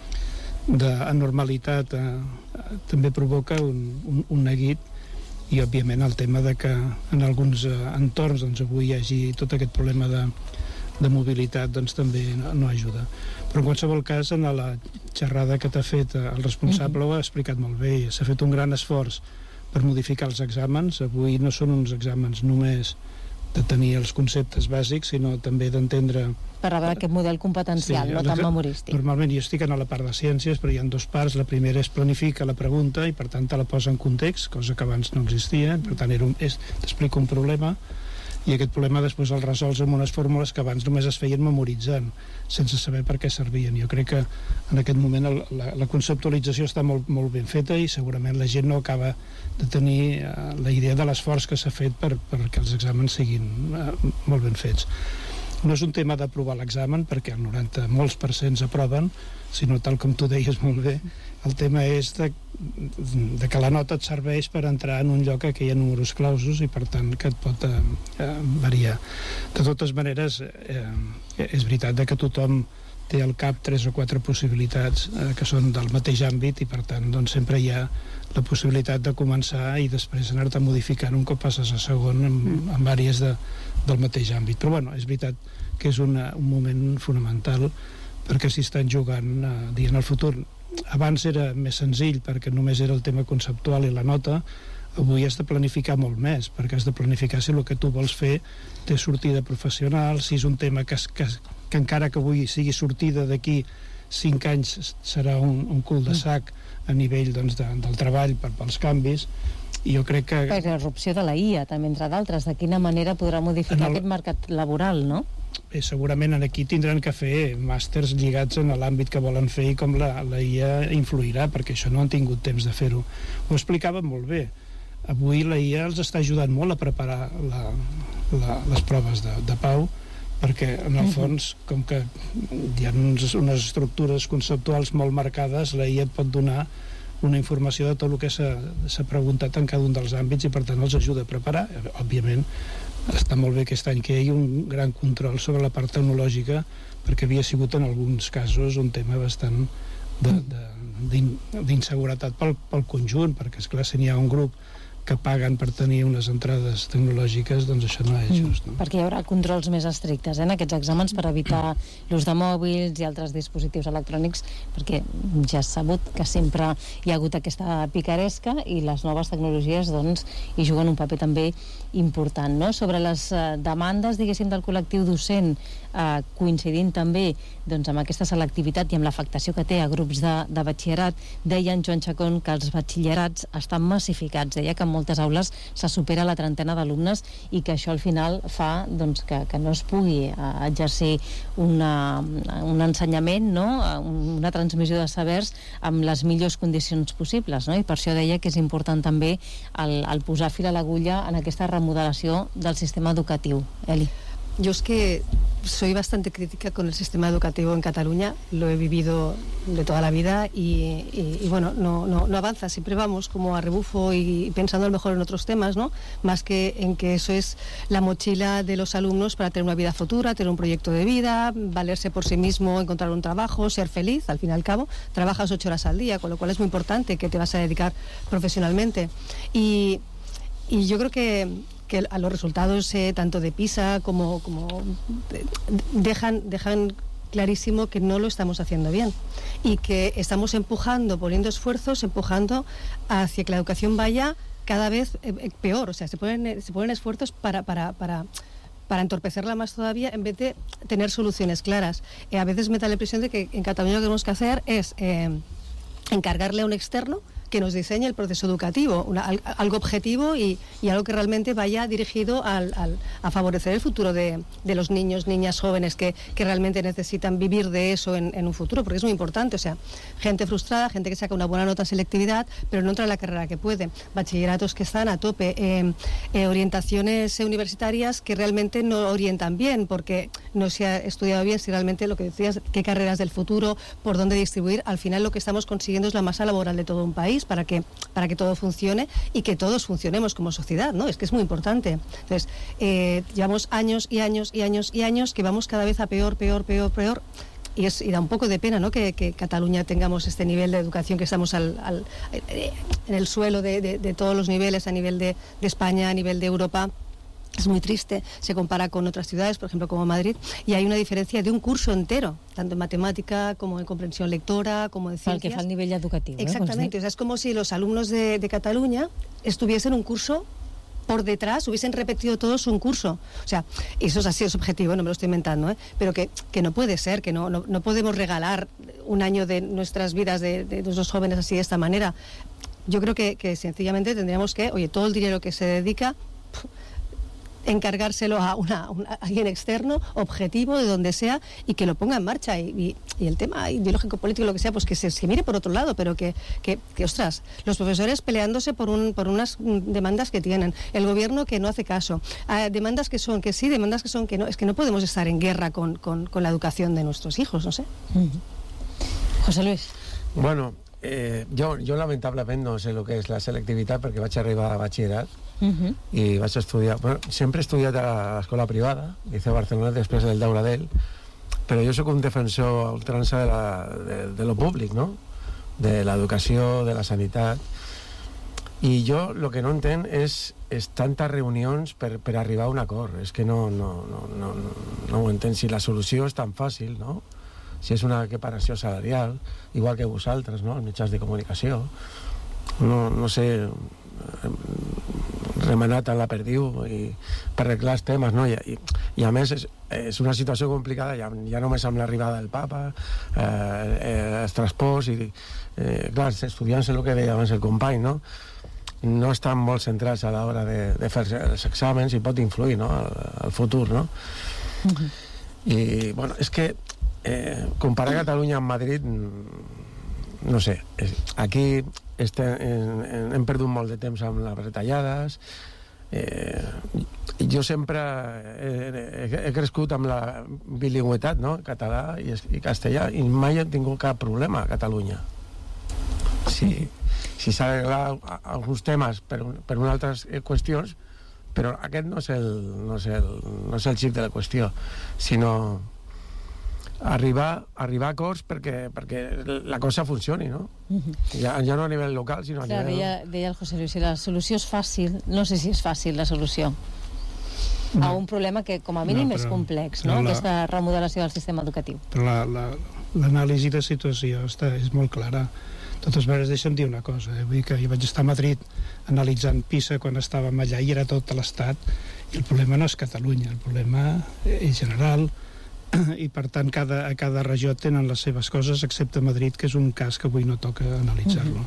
d'anormalitat també provoca un neguit, i òbviament el tema de que en alguns entorns avui hi hagi tot aquest problema de mobilitat també no ajuda. Però en qualsevol cas, en la xerrada que t'ha fet el responsable ho ha explicat molt bé. S'ha fet un gran esforç per modificar els exàmens. Avui no són uns exàmens només de tenir els conceptes bàsics, sinó també d'entendre... Per haver aquest model competencial, no tan memorístic. Normalment jo estic a la part de ciències, però hi ha 2 parts. La primera és planifica la pregunta i per tant te la posa en context, cosa que abans no existia. Per tant, t'explico un problema i aquest problema després el resols amb unes fórmules que abans només es feien memoritzant, sense saber per què servien. Jo crec que en aquest moment la conceptualització està molt, molt ben feta i segurament la gent no acaba de tenir la idea de l'esforç que s'ha fet perquè els exàmens siguin molt ben fets. No és un tema d'aprovar l'examen, perquè el 90 molts % aproven, sinó tal com tu deies molt bé, el tema és de que la nota et serveix per entrar en un lloc que hi ha números clausos i per tant que et pot variar. De totes maneres, és veritat que tothom té al cap 3 o 4 possibilitats que són del mateix àmbit i per tant sempre hi ha la possibilitat de començar i després anar-te modificant un cop passes a segon en àrees del mateix àmbit. Però bueno, és veritat que és un moment fonamental perquè s'hi estan jugant en el futur. Abans era més senzill perquè només era el tema conceptual i la nota. Avui has de planificar molt més, perquè has de planificar si el que tu vols fer té sortida professional, si és un tema que encara que avui sigui sortida d'aquí 5 anys serà un cul de sac a nivell del treball pels canvis. I jo crec que... Per l'erupció de la IA, també, entre d'altres, de quina manera podrà modificar aquest mercat laboral, no? Segurament aquí tindran que fer màsters lligats en l'àmbit que volen fer i com la IA influirà, perquè això no han tingut temps de fer-ho. Ho explicaven molt bé. avui la IA els està ajudant molt a preparar les proves de Pau, perquè en el fons, com que hi ha unes estructures conceptuals molt marcades, la IA et pot donar una informació de tot el que s'ha preguntat en cada un dels àmbits i per tant els ajuda a preparar. Òbviament està molt bé aquest any que hi hagi un gran control sobre la part tecnològica, perquè havia sigut en alguns casos un tema bastant d'inseguretat pel conjunt, perquè esclar, si n'hi ha un grup que paguen per tenir unes entrades tecnològiques, doncs això no és just. No? Perquè hi haurà controls més estrictes en aquests exàmens per evitar l'ús de mòbils i altres dispositius electrònics, perquè ja has sabut que sempre hi ha hagut aquesta picaresca i les noves tecnologies doncs, hi juguen un paper també important. No? Sobre les demandes, diguéssim, del col·lectiu docent, coincidint també doncs, amb aquesta selectivitat i amb l'afectació que té a grups de batxillerat, deia en Joan Chacón que els batxillerats estan massificats, deia que en moltes aules se supera la trentena d'alumnes i que això al final fa doncs, que no es pugui exercir un ensenyament, no? Una transmissió de sabers amb les millors condicions possibles, no? I per això deia que és important també el posar fil a l'agulla en aquesta remodelació del sistema educatiu. Eli. Yo es que soy bastante crítica con el sistema educativo en Cataluña, lo he vivido de toda la vida y bueno, no avanza, siempre vamos como a rebufo y pensando a lo mejor en otros temas, ¿no? Más que en que eso es la mochila de los alumnos para tener una vida futura, tener un proyecto de vida, valerse por sí mismo, encontrar un trabajo, ser feliz, al fin y al cabo, trabajas 8 horas al día, con lo cual es muy importante que te vas a dedicar profesionalmente. Y yo creo que a los resultados tanto de PISA como dejan clarísimo que no lo estamos haciendo bien y que estamos poniendo esfuerzos, empujando hacia que la educación vaya cada vez peor. O sea, se ponen esfuerzos para entorpecerla más todavía en vez de tener soluciones claras. A veces me da la impresión de que en Cataluña lo que tenemos que hacer es encargarle a un externo que nos diseñe el proceso educativo, algo objetivo y algo que realmente vaya dirigido a favorecer el futuro de los niños, niñas, jóvenes que realmente necesitan vivir de eso en un futuro, porque es muy importante. O sea, gente frustrada, gente que saca una buena nota en selectividad, pero no entra en la carrera que puede. Bachilleratos que están a tope, orientaciones universitarias que realmente no orientan bien, porque no se ha estudiado bien si realmente lo que decías, qué carreras del futuro, por dónde distribuir. Al final lo que estamos consiguiendo es la masa laboral de todo un país, para que todo funcione y que todos funcionemos como sociedad, ¿no? Es que es muy importante. Entonces, llevamos años y años y años y años que vamos cada vez a peor y da un poco de pena, ¿no? Que Cataluña tengamos este nivel de educación, que estamos en el suelo de todos los niveles, a nivel de España, a nivel de Europa. Es muy triste, se compara con otras ciudades, por ejemplo como Madrid, y hay una diferencia de un curso entero, tanto en matemática como en comprensión lectora, como en ciencias. Pel que fa al nivell educatiu. Exactamente, o sea, es como si los alumnos de Cataluña estuviesen un curso por detrás, hubiesen repetido todos un curso. O sea, eso es así, es objetivo, no me lo estoy inventando, ¿eh? Pero que no puede ser, que no podemos regalar un año de nuestras vidas de nuestros jóvenes así de esta manera. Yo creo que sencillamente tendríamos que, oye, todo el dinero que se dedica, encargárselo a alguien externo, objetivo, de donde sea, y que lo ponga en marcha. Y el tema ideológico, político, lo que sea, pues que se mire por otro lado, pero que ostras, los profesores peleándose por unas demandas que tienen, el gobierno que no hace caso, demandas que son que sí, demandas que son que no. Es que no podemos estar en guerra con la educación de nuestros hijos, no sé. José Luis. Bueno, jo lamentablement no sé el que és la selectivitat, perquè vaig arribar a batxillerat i vaig estudiar, bueno, sempre he estudiat a l'escola privada, Liceu Barcelona, després del Dauradell, però jo sóc un defensor a ultrança de lo públic, no? De l'educació, de la sanitat, i jo el que no entenc és tantes reunions per arribar a un acord. És que no ho entenc. Si la solució és tan fàcil, no? Si és una equiparació salarial, igual que vosaltres, no? Els mitjans de comunicació, no sé, remenat en la perdiu per arreglar els temes, no? I a més és una situació complicada ja només amb l'arribada del papa, els transports i clar, els estudiants, el que deia abans el company, no estan molt centrats a l'hora de fer els exàmens i pot influir, no? Al futur, no? I bueno, és que comparar Catalunya amb Madrid, no sé, aquí hem perdut molt de temps amb les retallades. Jo sempre he crescut amb la bilingüitat, no? Català i castellà, i mai he tingut cap problema a Catalunya. Si s'ha d'arreglar alguns temes per unes altres qüestions, però aquest no és el xip de la qüestió, sinó arribar a acords perquè la cosa funcioni, no? Ja no a nivell local, sinó a nivell... Deia el José Luis, si la solució és fàcil, no sé si és fàcil la solució a un problema que com a mínim és complex, no? Aquesta remodelació del sistema educatiu. Però l'anàlisi de situació és molt clara. De totes maneres, deixa'm dir una cosa. Vull dir que jo vaig estar a Madrid analitzant PISA quan estàvem allà i era tot l'Estat, i el problema no és Catalunya, el problema és general, i per tant a cada regió tenen les seves coses, excepte Madrid, que és un cas que avui no toca analitzar-lo.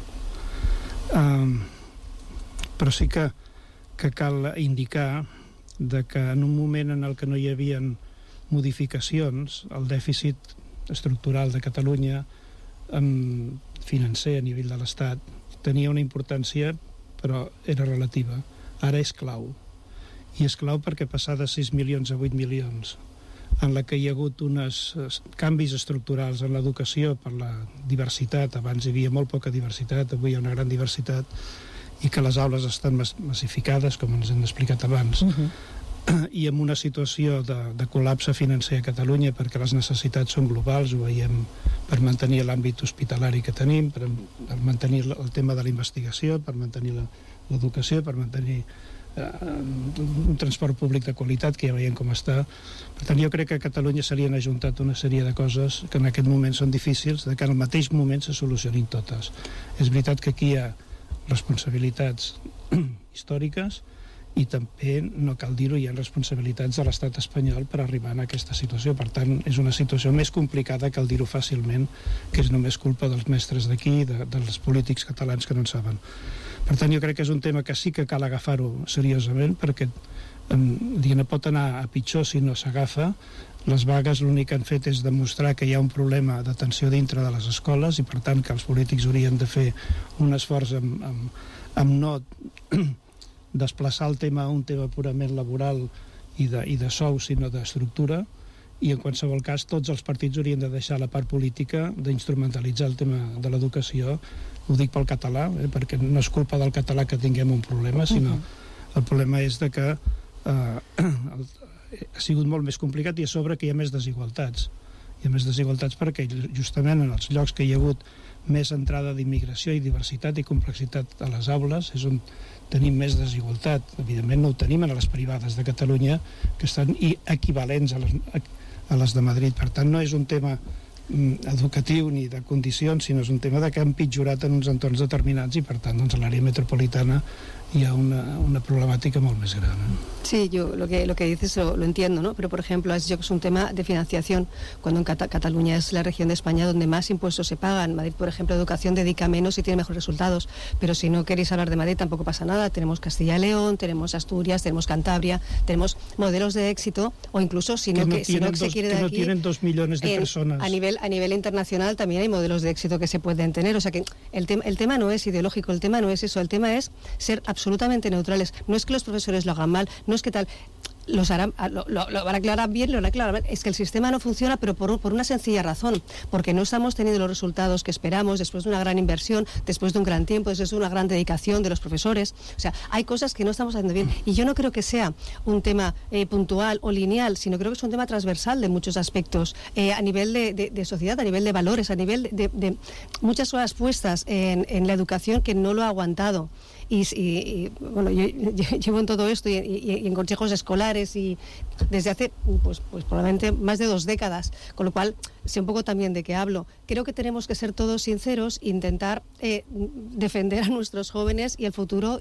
Però sí que cal indicar que en un moment en el que no hi havia modificacions, el dèficit estructural de Catalunya financer a nivell de l'Estat tenia una importància, però era relativa. Ara és clau. I és clau perquè passar de 6 milions a 8 milions, en la que hi ha hagut uns canvis estructurals en l'educació per la diversitat, abans hi havia molt poca diversitat, avui hi ha una gran diversitat, i que les aules estan massificades, com ens hem explicat abans, i en una situació de col·lapse financer a Catalunya perquè les necessitats són globals, ho veiem per mantenir l'àmbit hospitalari que tenim, per mantenir el tema de la investigació, per mantenir l'educació, per mantenir un transport públic de qualitat, que ja veiem com està. Per tant, jo crec que a Catalunya s'havien ajuntat una sèrie de coses que en aquest moment són difícils, de que en el mateix moment se solucionin totes. És veritat que aquí hi ha responsabilitats històriques i també, no cal dir-ho, hi ha responsabilitats de l'estat espanyol per arribar a aquesta situació. Per tant, és una situació més complicada, cal dir-ho fàcilment, que és només culpa dels mestres d'aquí, dels polítics catalans que no en saben. Per tant, jo crec que és un tema que sí que cal agafar-ho seriosament, perquè no pot anar a pitjor si no s'agafa. Les vagues l'únic que han fet és demostrar que hi ha un problema d'atenció dintre de les escoles i, per tant, que els polítics haurien de fer un esforç amb no desplaçar el tema a un tema purament laboral i de sou, sinó d'estructura, i en qualsevol cas tots els partits haurien de deixar la part política d'instrumentalitzar el tema de l'educació. Ho dic pel català, perquè no és culpa del català que tinguem un problema, sinó el problema és de que ha sigut molt més complicat i a sobre que hi ha més desigualtats. Hi ha més desigualtats perquè justament en els llocs que hi ha hagut més entrada d'immigració i diversitat i complexitat a les aules és on tenim més desigualtat. Evidentment no ho tenim en les privades de Catalunya, que estan equivalents a les de Madrid. Per tant, no és un tema educatiu ni de condicions, sinó és un tema de que han pitjorat en uns entorns determinats i, per tant, a l'àrea metropolitana hi ha una problemática molt més gran. Sí, yo lo que dices lo entiendo, ¿no? Pero, por ejemplo, has dicho que es un tema de financiación, cuando en Cataluña es la región de España donde más impuestos se pagan. Madrid, por ejemplo, educación dedica menos y tiene mejores resultados. Pero si no queréis hablar de Madrid tampoco pasa nada. Tenemos Castilla y León, tenemos Asturias, tenemos Cantabria, tenemos modelos de éxito, o incluso si no se quiere de aquí... Que no tienen 2 millones de personas. A nivel internacional también hay modelos de éxito que se pueden tener. O sea que el tema no es ideológico, el tema no es eso, el tema es ser absolutamente neutrales. No es que los profesores lo hagan mal, no es que tal... Lo van a aclarar bien, lo van a aclarar mal. Es que el sistema no funciona, pero por una sencilla razón, porque no estamos teniendo los resultados que esperamos después de una gran inversión, después de un gran tiempo, después de una gran dedicación de los profesores. O sea, hay cosas que no estamos haciendo bien. Y yo no creo que sea un tema puntual o lineal, sino creo que es un tema transversal de muchos aspectos, a nivel de sociedad, a nivel de valores, a nivel de muchas horas puestas en la educación que no lo ha aguantado. Y bueno, yo llevo en todo esto y en consejos escolares y desde hace pues probablemente más de 2 décadas, con lo cual sé un poco también de qué hablo. Creo que tenemos que ser todos sinceros e intentar defender a nuestros jóvenes y el futuro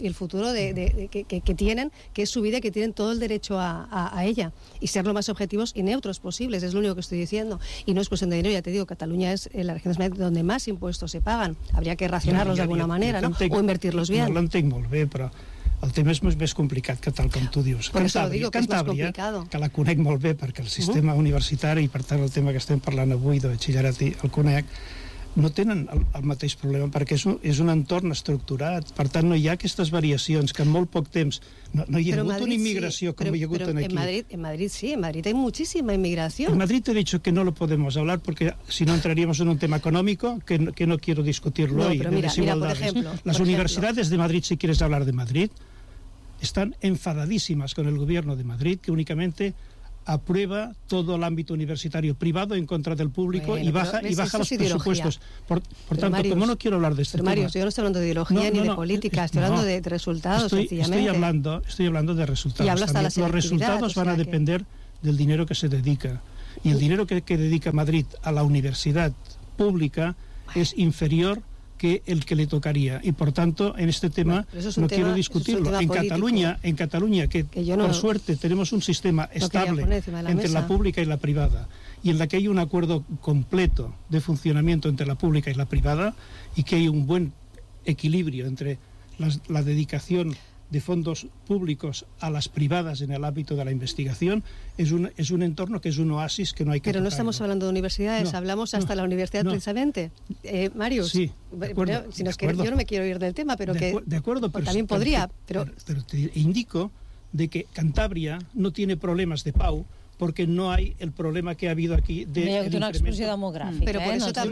que tienen, que es su vida, que tienen todo el derecho a ella, y ser lo más objetivos y neutros posibles, es lo único que estoy diciendo. Y no es cuestión de dinero, ya te digo, Cataluña es la región de España donde más impuestos se pagan. Habría que racionarlos de alguna manera, ¿no? O invertirlos bien. No l'entenc molt bé, però el tema és més complicat que tal com tu dius. Per això digo que és més complicado. Que la conec molt bé perquè el sistema universitari, i per tant el tema que estem parlant avui de batxillerat el conec, no tenen el mateix problema, perquè és un entorn estructurat, per tant no hi ha aquestes variacions que en molt poc temps no hi ha hagut una inmigració como hi ha hagut aquí. En Madrid sí, en Madrid hay muchísima inmigración. En Madrid te he dicho que no lo podemos hablar porque si no entraríamos en un tema económico que no quiero discutirlo hoy, de desigualdades. Mira, por ejemplo, las universidades de Madrid, si quieres hablar de Madrid, están enfadadísimas con el gobierno de Madrid, que únicamente aprueba todo el ámbito universitario privado en contra del público y baja los presupuestos. Por tanto, Marius, como no quiero hablar de este tema... Marius, yo no estoy hablando de ideología ni de política, estoy hablando de resultados, sencillamente. Estoy hablando de resultados. Y hablo hasta los resultados van a depender del dinero que se dedica. Y el dinero que dedica Madrid a la universidad pública es inferior que el que le tocaría, y por tanto en este tema no quiero discutirlo. En Cataluña que por suerte tenemos un sistema estable entre la pública y la privada, y en la que hay un acuerdo completo de funcionamiento entre la pública y la privada, y que hay un buen equilibrio entre la dedicación de fondos públicos a las privadas en el ámbito de la investigación, es un entorno que es un oasis que no hay que Pero no estamos hablando de universidades, hablamos hasta la universidad precisamente. Marius, sí, de acuerdo, si nos yo no me quiero ir del tema, pero de acuerdo, pero también podría. Pero te indico de que Cantabria no tiene problemas de PAU, porque no hay el problema que ha habido aquí de una explosión demográfica. Pero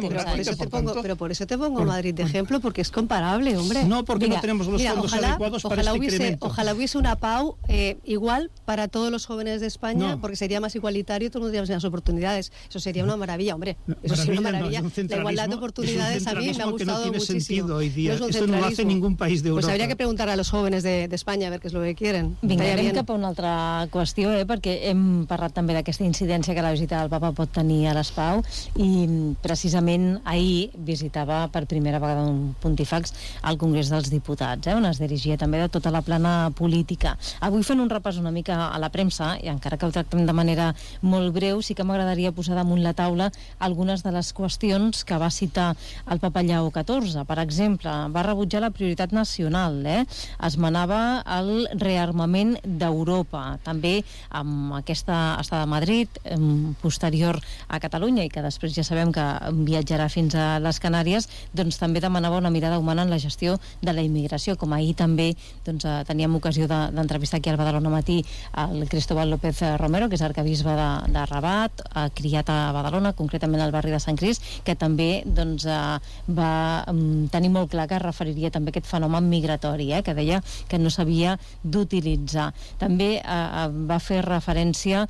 por eso te pongo Madrid de ejemplo, porque es comparable, hombre. No, porque no tenemos los fondos adecuados para este incremento. Ojalá hubiese una PAU igual para todos los jóvenes de España, porque sería más igualitario y todos tendríamos las oportunidades. Eso sería una maravilla, hombre. Eso sería una maravilla. La igualdad de oportunidades a mí me ha gustado muchísimo. Esto no lo hace ningún país de Europa. Pues habría que preguntar a los jóvenes de España a ver qué es lo que quieren. Vinga, anem cap a una altra qüestió, perquè hem parlat també d'aquesta incidència que la visita del papa pot tenir a l'Espau, i precisament ahir visitava per primera vegada un pontífex al Congrés dels Diputats, on es dirigia també de tota la plana política. Avui fent un repàs una mica a la premsa, i encara que ho tractem de manera molt breu, sí que m'agradaria posar damunt la taula algunes de les qüestions que va citar el papa Lleó XIV. Per exemple, va rebutjar la prioritat nacional, esmenava el rearmament d'Europa, també amb aquesta estada de Madrid, posterior a Catalunya, i que després ja sabem que viatjarà fins a les Canàries, doncs també demanava una mirada humana en la gestió de la immigració, com ahir també teníem ocasió d'entrevistar aquí al Badalona Matí el Cristóbal López Romero, que és arquebisbe de Rabat, criat a Badalona, concretament al barri de Sant Crist, que també va tenir molt clar que es referiria també a aquest fenomen migratori, que deia que no s'havia d'utilitzar. També va fer referència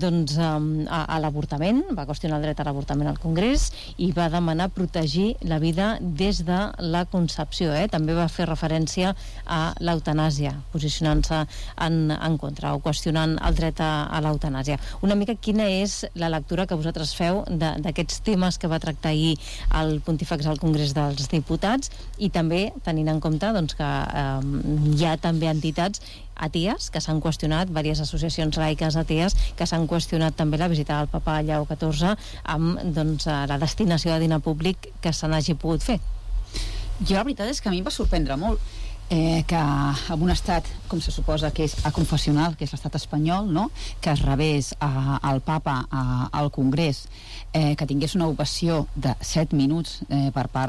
a l'avortament, va qüestionar el dret a l'avortament al Congrés i va demanar protegir la vida des de la concepció. També va fer referència a l'eutanàsia, posicionant-se en contra o qüestionant el dret a l'eutanàsia. Una mica quina és la lectura que vosaltres feu d'aquests temes que va tractar ahir el pontífex al Congrés dels Diputats, i també tenint en compte que hi ha també entitats atees que s'han qüestionat, diverses associacions laiques atees que s'han qüestionat també la visita del papa Lleó XIV amb la destinació de diner públic que se n'hagi pogut fer. Jo la veritat és que a mi em va sorprendre molt que en un estat, com se suposa que és aconfessional, que és l'estat espanyol, no? Que es rebés al papa al Congrés, que tingués una ovació de 7 minuts per part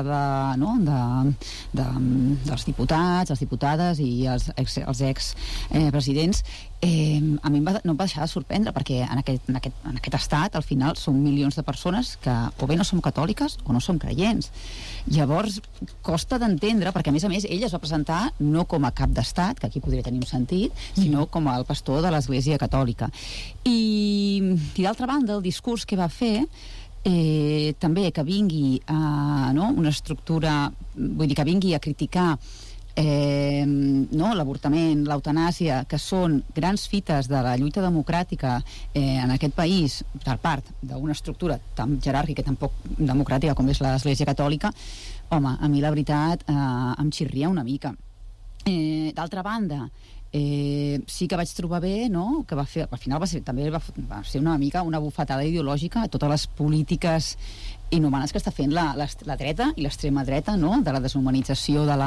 dels diputats, les diputades i els expresidents, a mi no em va deixar de sorprendre, perquè en aquest estat al final són milions de persones que o bé no som catòliques o no som creients. Llavors costa d'entendre, perquè a més ell es va presentar no com a cap d'estat, que aquí podria tenir un sentit, sinó com el pastor de l'Església Catòlica. I d'altra banda, el discurs que va fer també que vingui una estructura, vull dir, que vingui a criticar l'avortament, l'eutanàsia, que són grans fites de la lluita democràtica en aquest país per part d'una estructura tan jeràrquica i tan poc democràtica com és l'Església Catòlica, home, a mi la veritat em xirria una mica. D'altra banda, sí que vaig trobar bé, no?, que va fer, al final també va ser una mica una bufetada ideològica a totes les polítiques inhumanes que està fent la dreta i l'extrema dreta, no? De la deshumanització de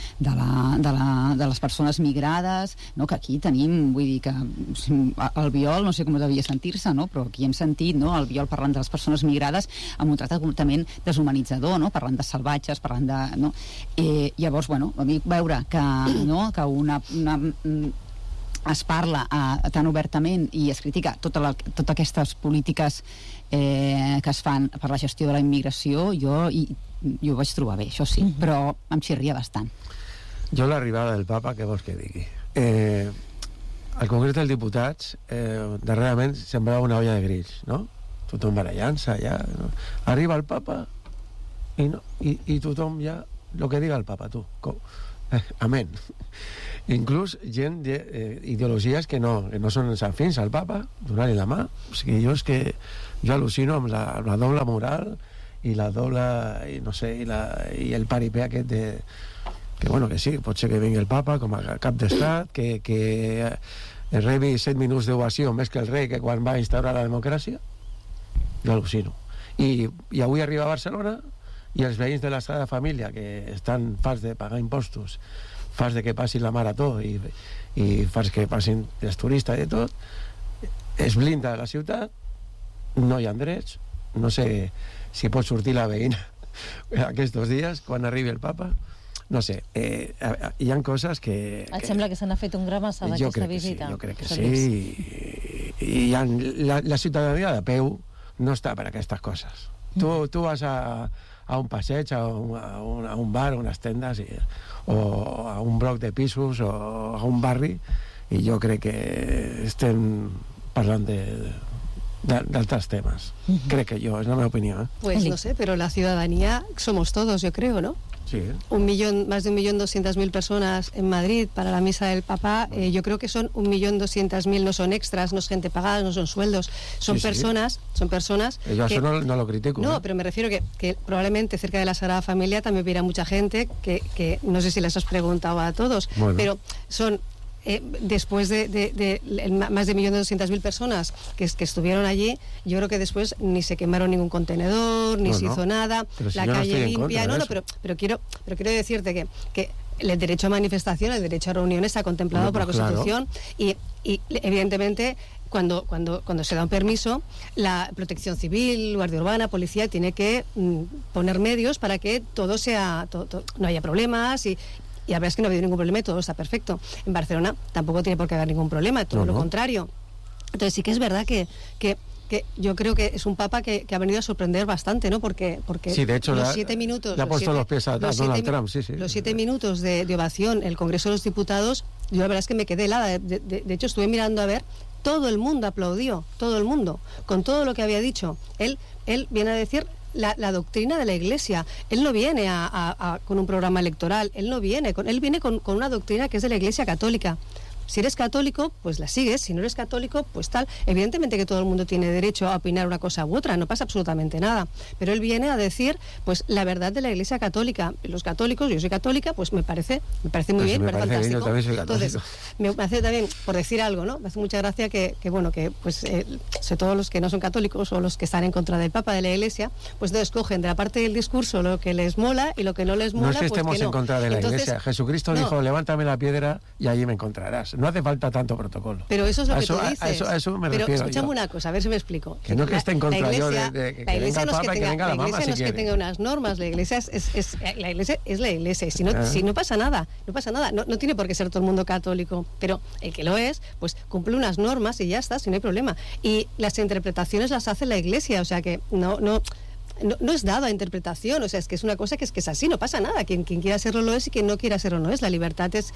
les persones migrades, no? Que aquí tenim, vull dir que el Biol, no sé com devia sentir-se, no? Però aquí hem sentit, no? El Biol parlant de les persones migrades amb un tracte completament deshumanitzador, no? Parlant de salvatges, parlant de... No? Llavors, bueno, a mi veure que, no? Que es parla tan obertament i es critica totes aquestes polítiques que es fan per la gestió de la immigració, jo ho vaig trobar bé, això sí, però em xirria bastant. Jo l'arribada del papa, què vols que digui? Al Congrés dels Diputats darrerament semblava una olla de grills, no? Tothom barallant-se ja, no? Arriba el papa i tothom ja el que diga el papa, tu amén. Inclús gent d'ideologies que no són afins al papa, donar-li la mà. O sigui, jo al·lucino amb la doble moral i la doble, no sé, i el paripé aquest que bueno, que sí, pot ser que vingui el papa com a cap d'estat, que rebi 7 minuts d'ovació més que el rei que quan va instaurar la democràcia. Jo al·lucino. I avui arriba a Barcelona i els veïns de la Sagrada Família, que estan farts de pagar impostos, farts de que passin la marató i farts que passin els turistes i tot, es blinda la ciutat, no hi ha drets, no sé si pot sortir la veïna aquests dies, quan arribi el papa, no sé, hi ha coses que... Et sembla que se n'ha fet un gra massa d'aquesta visita? Jo crec que sí, i la ciutadania de peu no està per aquestes coses. Tu vas a un passeig, a un bar, a unes tendes, o a un bloc de pisos, o a un barri, i jo crec que estem parlant d'altres temes. Crec que jo, és la meva opinió. Pues no sé, pero la ciudadanía somos todos, yo creo, ¿no? Sí. Más de 1.200.000 personas en Madrid para la misa del Papa. Yo creo que son 1.200.000, no son extras, no es gente pagada, no son sueldos, son personas. Yo eso no lo critico. No, pero me refiero que probablemente cerca de la Sagrada Familia también hubiera mucha gente que no sé si les has preguntado a todos, bueno, pero son... después de más de 1.200.000 personas que estuvieron allí, yo creo que después ni se quemaron ningún contenedor, ni se hizo nada, la calle limpia, pero quiero decirte que el derecho a manifestación, el derecho a reunión está contemplado por la Constitución, y evidentemente cuando se da un permiso, la Protección Civil, Guardia Urbana, Policía tiene que poner medios para que todo sea, no haya problemas y la verdad es que no ha habido ningún problema y todo está perfecto. En Barcelona tampoco tiene por qué haber ningún problema, todo lo contrario. Entonces sí que es verdad que yo creo que es un papa que ha venido a sorprender bastante, ¿no? Porque sí, de hecho, los 7 minutos... Le ha puesto los pies a Donald Trump, sí. Los 7 minutos de ovación, el Congreso de los Diputados, yo la verdad es que me quedé helada. De hecho, estuve mirando a ver, todo el mundo aplaudió, todo el mundo, con todo lo que había dicho. Él viene a decir... La doctrina de la Iglesia. Él no viene con un programa electoral, él viene con una doctrina que es de la Iglesia católica. Si eres católico, pues la sigues. Si no eres católico, pues tal. Evidentemente que todo el mundo tiene derecho a opinar una cosa u otra, no pasa absolutamente nada. Pero él viene a decir, pues, la verdad de la Iglesia católica. Los católicos, yo soy católica, pues me parece muy bien, me parece fantástico. Yo también soy católico. Entonces, me hace también, por decir algo, ¿no? Me hace mucha gracia que pues, sobre todo los que no son católicos o los que están en contra del Papa, de la Iglesia, pues entonces cogen de la parte del discurso lo que les mola y lo que no les mola, no es que estemos pues que no. En contra de la Iglesia. Jesucristo dijo, levántame la piedra y allí me encontrarás. No hace falta tanto protocolo. Pero eso es lo que tú dices. A eso me refiero. Pero escúchame una cosa, a ver si me explico. Que no que esté en contra yo de que venga el Papa y que venga la mamá, si quiere. La Iglesia no es que tenga unas normas, la Iglesia es la Iglesia. Y si no pasa nada, no tiene por qué ser todo el mundo católico, pero el que lo es, pues cumple unas normas y ya está, si no hay problema. Y las interpretaciones las hace la Iglesia, o sea que no es dado a interpretación, o sea, es que es una cosa que es así, no pasa nada. Quien quiera hacerlo lo es y quien no quiera hacerlo no es. La libertad es,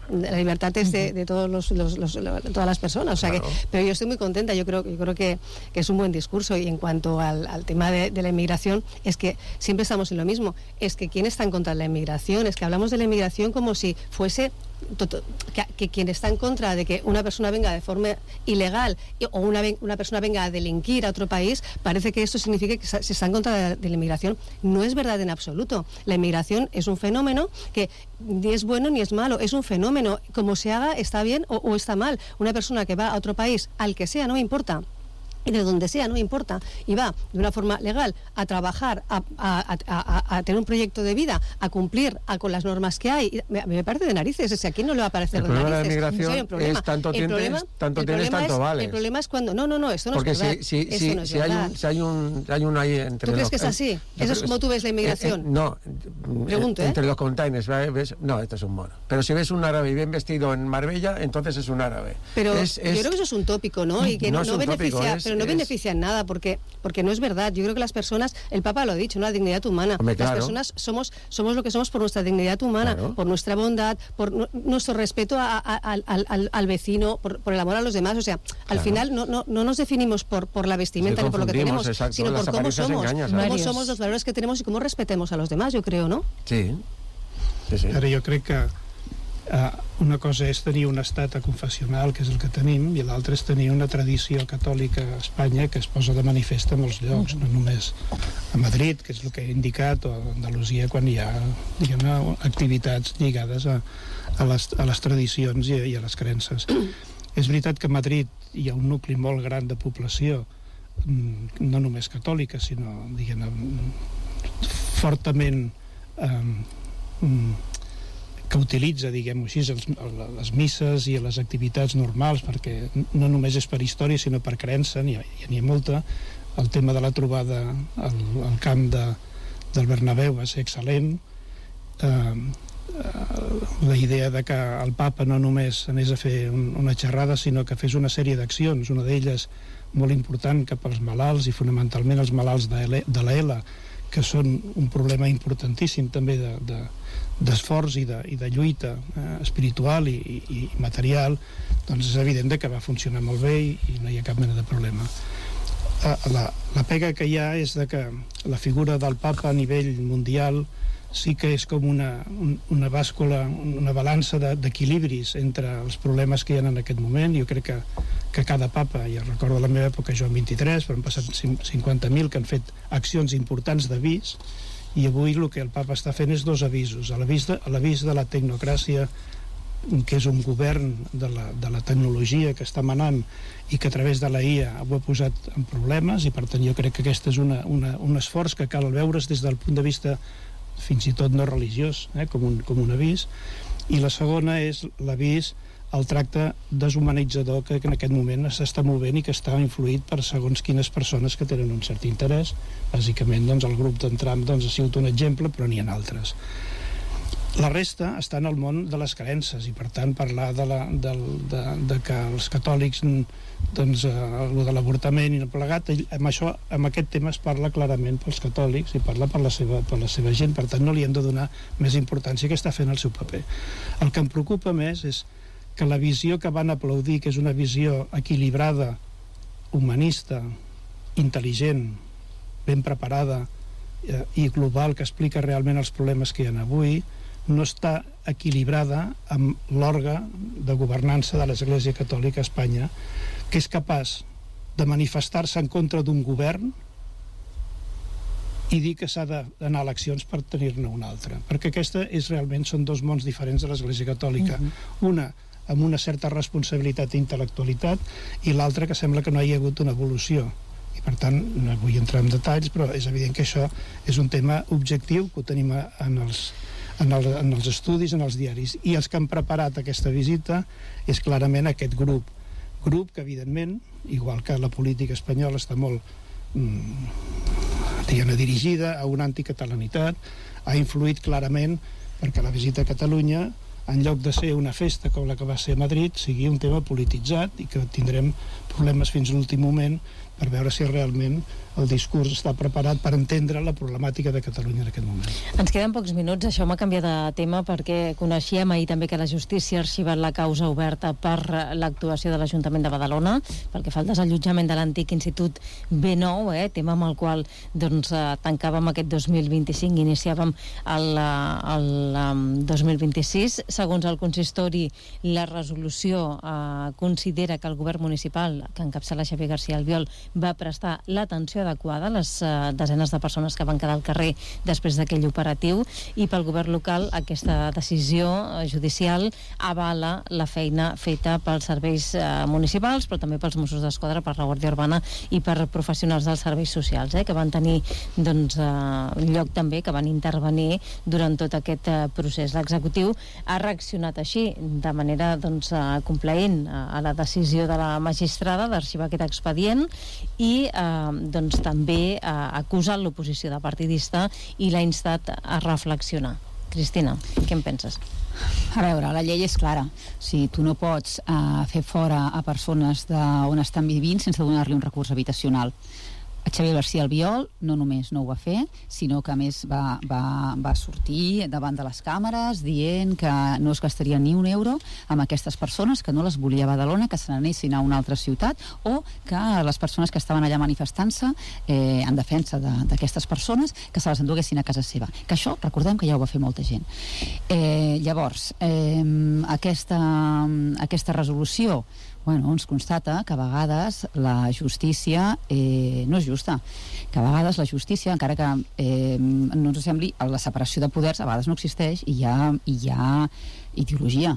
de todas las personas, o sea que, pero yo estoy muy contenta, yo creo que es un buen discurso. Y en cuanto al tema de la inmigración, es que siempre estamos en lo mismo, es que ¿quién está en contra de la inmigración? Es que hablamos de la inmigración como si fuese que quien está en contra de que una persona venga de forma ilegal o una persona venga a delinquir a otro país, parece que esto significa que se está en contra de la inmigración. No es verdad en absoluto. La inmigración es un fenómeno que ni es bueno ni es malo, es un fenómeno. Como se haga, está bien o está mal. Una persona que va a otro país, al que sea, no me importa, y de donde sea, no importa, y va de una forma legal a trabajar, a tener un proyecto de vida, a cumplir con las normas que hay, me parece de narices, o sea, ¿a quién no le va a parecer de narices? El problema de la migración es tanto tienes, tanto vales. El problema es cuando, no, esto no porque es verdad. Eso no es verdad. Si hay un ahí entre ¿Tú crees que es así? ¿Eso es como tú ves la inmigración? No, pregunto, entre los containers, ¿ves? No, esto es un mono. Pero si ves un árabe bien vestido en Marbella, entonces es un árabe. Pero yo creo que eso es un tópico, ¿no? Y que no beneficia, pero no beneficia en nada, porque no es verdad. Yo creo que las personas, el Papa lo ha dicho, ¿no? La dignidad humana. Hombre, claro. Las personas somos lo que somos por nuestra dignidad humana, claro, por nuestra bondad, por nuestro respeto al vecino, por el amor a los demás. O sea, al final no nos definimos por la vestimenta ni por lo que tenemos, exacto, sino por cómo somos. Cómo somos, los valores que tenemos y cómo respetemos a los demás, yo creo, ¿no? Sí. Ara jo crec que una cosa és tenir un estat confessional, que és el que tenim, i l'altra és tenir una tradició catòlica a Espanya que es posa de manifest a molts llocs, no només a Madrid, que és el que he indicat, o a Andalusia, quan hi ha, diguem-ne, activitats lligades a les tradicions i a les creences. És veritat que a Madrid hi ha un nucli molt gran de població, no només catòlica, sinó, diguem-ne, fortament que utilitza, diguem-ho així, les misses i les activitats normals, perquè no només és per història, sinó per creença, n'hi ha molta. El tema de la trobada al camp del Bernabéu va ser excel·lent. La idea de que el papa no només anés a fer una xerrada, sinó que fes una sèrie d'accions, una d'elles molt important cap als malalts, i fonamentalment els malalts de l'ELA, que són un problema importantíssim també d'esforç i de lluita espiritual i material, doncs és evident que va funcionar molt bé i no hi ha cap mena de problema. La pega que hi ha és que la figura del papa a nivell mundial sí que és com una bàscula, una balança d'equilibris entre els problemes que hi ha en aquest moment. Jo crec que cada papa, ja recordo la meva època Joan XXIII, però han passat 50.000 que han fet accions importants d'avís, i avui el que el papa està fent és dos avisos. A l'avís de la tecnocràcia, que és un govern de la tecnologia que està manant i que a través de la IA ho ha posat en problemes, i per tant jo crec que aquest és un esforç que cal veure's des del punt de vista fins i tot no religiós, com un avís. I la segona és l'avís al tracte deshumanitzador que en aquest moment s'està movent i que està influït per segons quines persones que tenen un cert interès. Bàsicament, doncs, el grup d'en Trump ha sigut un exemple, però n'hi ha altres. La resta està en el món de les creences, i per tant parlar de que els catòlics, doncs, de l'avortament i el plegat, amb aquest tema es parla clarament pels catòlics i parla per la seva gent, per tant no li hem de donar més importància, que està fent el seu paper. El que em preocupa més és que la visió que van aplaudir, que és una visió equilibrada, humanista, intel·ligent, ben preparada i global, que explica realment els problemes que hi ha avui, no està equilibrada amb l'òrgan de governança de l'Església Catòlica a Espanya, que és capaç de manifestar-se en contra d'un govern i dir que s'ha d'anar a eleccions per tenir-ne un altre. Perquè són dos mons diferents de l'Església Catòlica. Una amb una certa responsabilitat i intel·lectualitat, i l'altra que sembla que no hi ha hagut una evolució. I per tant, no vull entrar en detalls, però és evident que això és un tema objectiu, que ho tenim en els estudis, en els diaris. I els que han preparat aquesta visita és clarament aquest grup que, evidentment, igual que la política espanyola està molt dirigida a una anticatalanitat, ha influït clarament perquè la visita a Catalunya, en lloc de ser una festa com la que va ser a Madrid, sigui un tema polititzat i que tindrem problemes fins a l'últim moment per veure si realment el discurs està preparat per entendre la problemàtica de Catalunya en aquest moment. Ens queden pocs minuts, això m'ha canviat de tema perquè coneixíem ahir també que la justícia ha arxivat la causa oberta per l'actuació de l'Ajuntament de Badalona, pel que fa al desallotjament de l'antic Institut B9, tema amb el qual tancàvem aquest 2025 i iniciàvem el 2026. Segons el consistori, la resolució considera que el govern municipal, que encapçala Xavier García Albiol, va prestar l'atenció adequada a les desenes de persones que van quedar al carrer després d'aquell operatiu, i pel govern local aquesta decisió judicial avala la feina feta pels serveis municipals, però també pels Mossos d'Esquadra, per la Guàrdia Urbana i per professionals dels serveis socials, que van tenir lloc també, que van intervenir durant tot aquest procés. L'executiu ha reaccionat així, de manera complaent a la decisió de la magistrada d'arxivar aquest expedient, i també ha acusat l'oposició de partidista i l'ha instat a reflexionar. Cristina, què en penses? A veure, la llei és clara. Si tu no pots fer fora a persones d'on estan vivint sense donar-li un recurs habitacional. Xavier García Albiol no només no ho va fer, sinó que a més va sortir davant de les càmeres dient que no es gastaria ni un euro amb aquestes persones, que no les volia a Badalona, que se n'anessin a una altra ciutat, o que les persones que estaven allà manifestant-se en defensa d'aquestes persones, que se les enduguessin a casa seva. Que això, recordem que ja ho va fer molta gent. Llavors, aquesta resolució ens constata que a vegades la justícia no és justa, que a vegades la justícia, encara que no ens sembli, la separació de poders a vegades no existeix, i hi ha ideologia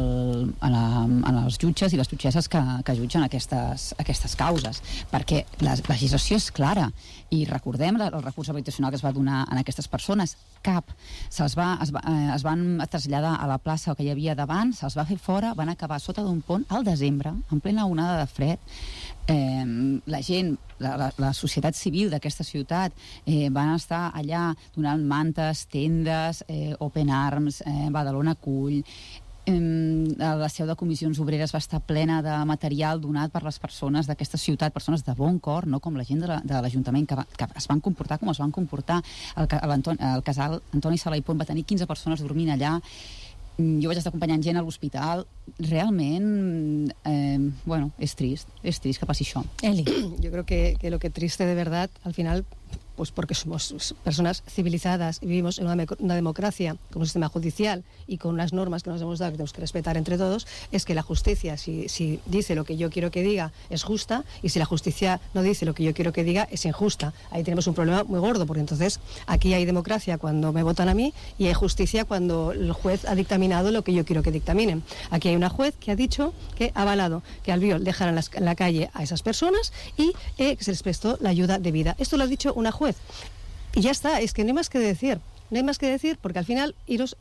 en els jutges i les jutgesses que jutgen aquestes causes, perquè la legislació és clara, i recordem el recurs habitacional que es va donar a aquestes persones. Cap. Es van traslladar a la plaça que hi havia davant, se'ls va fer fora, van acabar sota d'un pont al desembre, en plena onada de fred. La gent, la societat civil d'aquesta ciutat van estar allà donant mantes, tendes, Open Arms, Badalona Acull. La seu de comissions obreres va estar plena de material donat per les persones d'aquesta ciutat, persones de bon cor, no com la gent de l'Ajuntament, que es van comportar com es van comportar. El casal Antoni Sala i Pont va tenir 15 persones dormint allà. Jo vaig estar acompanyant gent a l'hospital. Realment, és trist que passi això. Eli. Yo creo que lo que triste de verdad, al final, pues porque somos personas civilizadas y vivimos en una democracia con un sistema judicial y con unas normas que nos hemos dado que tenemos que respetar entre todos, es que la justicia, si dice lo que yo quiero que diga, es justa, y si la justicia no dice lo que yo quiero que diga, es injusta. Ahí tenemos un problema muy gordo, porque entonces aquí hay democracia cuando me votan a mí y hay justicia cuando el juez ha dictaminado lo que yo quiero que dictaminen. Aquí hay una juez que ha dicho que ha avalado que Albiol dejara en la calle a esas personas y que se les prestó la ayuda debida. Esto lo ha dicho una juez. Y ya está, es que no hay más que decir. No hay más que decir, porque al final iros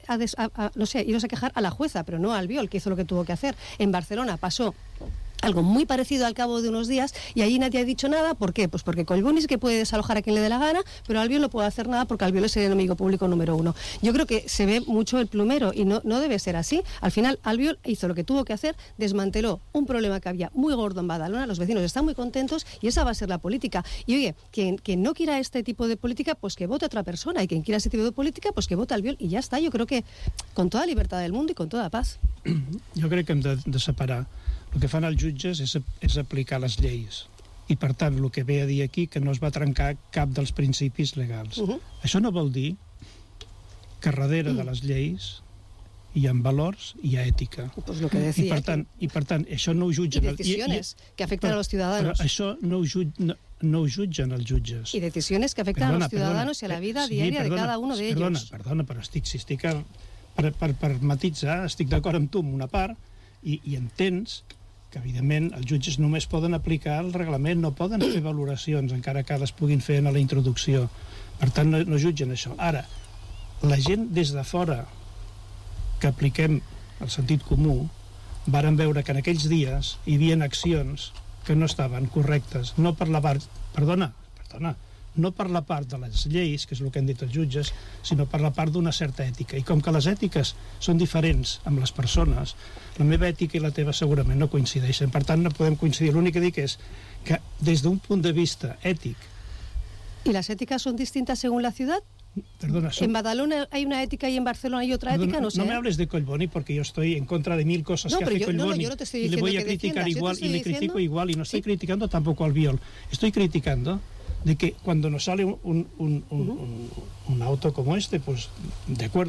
a quejar a la jueza, pero no a Albiol, que hizo lo que tuvo que hacer. En Barcelona pasó algo muy parecido al cabo de unos días y allí nadie ha dicho nada. ¿Por qué? Pues porque Collboni sí que puede desalojar a quien le dé la gana, pero Albiol no puede hacer nada porque Albiol es el enemigo público número uno. Yo creo que se ve mucho el plumero y no debe ser así. Al final Albiol hizo lo que tuvo que hacer, desmanteló un problema que había muy gordo en Badalona, los vecinos están muy contentos y esa va a ser la política. Y oye, quien no quiera este tipo de política, pues que vote a otra persona, y quien quiera este tipo de política, pues que vote a Albiol y ya está. Yo creo que con toda libertad del mundo y con toda paz. Jo crec que hem de separar. El que fan els jutges és aplicar les lleis. I, per tant, el que ve a dir aquí que no es va trencar cap dels principis legals. Això no vol dir que darrere de les lleis hi ha valors, hi ha ètica. Pues lo que decía. I per tant, això no ho jutgen... I decisiones que afecten a los ciudadanos. Però això no ho jutgen els jutges. Y decisiones que afectan a los ciudadanos y a la vida diaria de cada uno de ellos. Perdona, però estic per matitzar, estic d'acord amb tu en una part, i entens que, evidentment, els jutges només poden aplicar el reglament, no poden fer valoracions, encara que les puguin fer en la introducció. Per tant, no jutgen això. Ara, la gent des de fora que apliquem el sentit comú, varen veure que en aquells dies hi havia accions que no estaven correctes, no per la part... Perdona, no per la part de les lleis, que és el que han dit els jutges, sinó per la part d'una certa ètica. I com que les ètiques són diferents amb les persones, la meva ètica i la teva segurament no coincideixen. Per tant, no podem coincidir. L'únic que dic és que des d'un punt de vista ètic... ¿Y las éticas son distintas según la ciudad? Perdona, en Badalona hay una ética y en Barcelona hay otra ética, no sé. No me hables de Collboni porque yo estoy en contra de mil cosas que hace Collboni y le voy a criticar igual y le critico igual y no estoy criticando tampoco al Albiol. Estoy criticando de que cuando nos sale un auto como este, pues de acuerdo,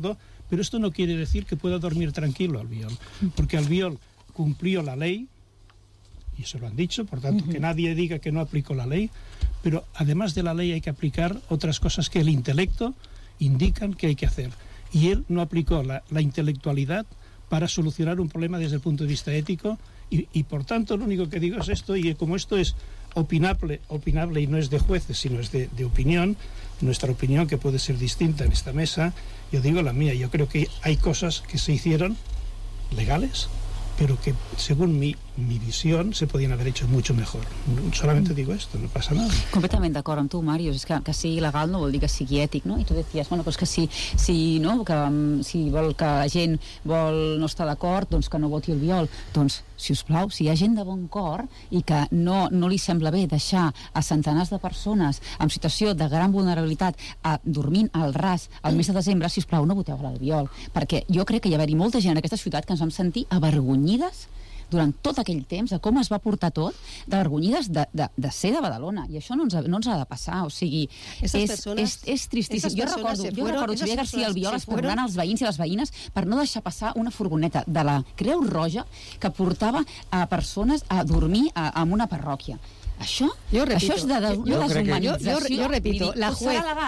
Pero esto no quiere decir que pueda dormir tranquilo Albiol, porque Albiol cumplió la ley, y se lo han dicho, por tanto, que nadie diga que no aplicó la ley, pero además de la ley hay que aplicar otras cosas que el intelecto indican que hay que hacer. Y él no aplicó la intelectualidad para solucionar un problema desde el punto de vista ético, y por tanto lo único que digo es esto, y como esto es opinable y no es de jueces, sino es de opinión, nuestra opinión que puede ser distinta en esta mesa, yo digo la mía. Yo creo que hay cosas que se hicieron legales, pero que según mi visión se podien haver hecho mucho mejor. Solamente digo esto, no pasa nada. Completament d'acord amb tu, Màrius. És que sigui legal no vol dir que sigui ètic, no? I tu deies, bueno, doncs que si vol que la gent no està d'acord, doncs que no voti Albiol. Doncs, si us plau, si hi ha gent de bon cor i que no li sembla bé deixar a centenars de persones en situació de gran vulnerabilitat dormint al ras al mes de desembre, si us plau, no voteu l'Albiol. Perquè jo crec que hi ha d'haver-hi molta gent en aquesta ciutat que ens vam sentir avergonyides durant tot aquell temps, de com es va portar tot, d'avergonyides de ser de Badalona. I això no ens ha de passar. O sigui, és tristíssim. Jo recordo Xavier García Albiol esperant els veïns i les veïnes per no deixar passar una furgoneta de la Creu Roja que portava a persones a dormir en una parròquia. Això és de deshumanització. Yo repito, la juez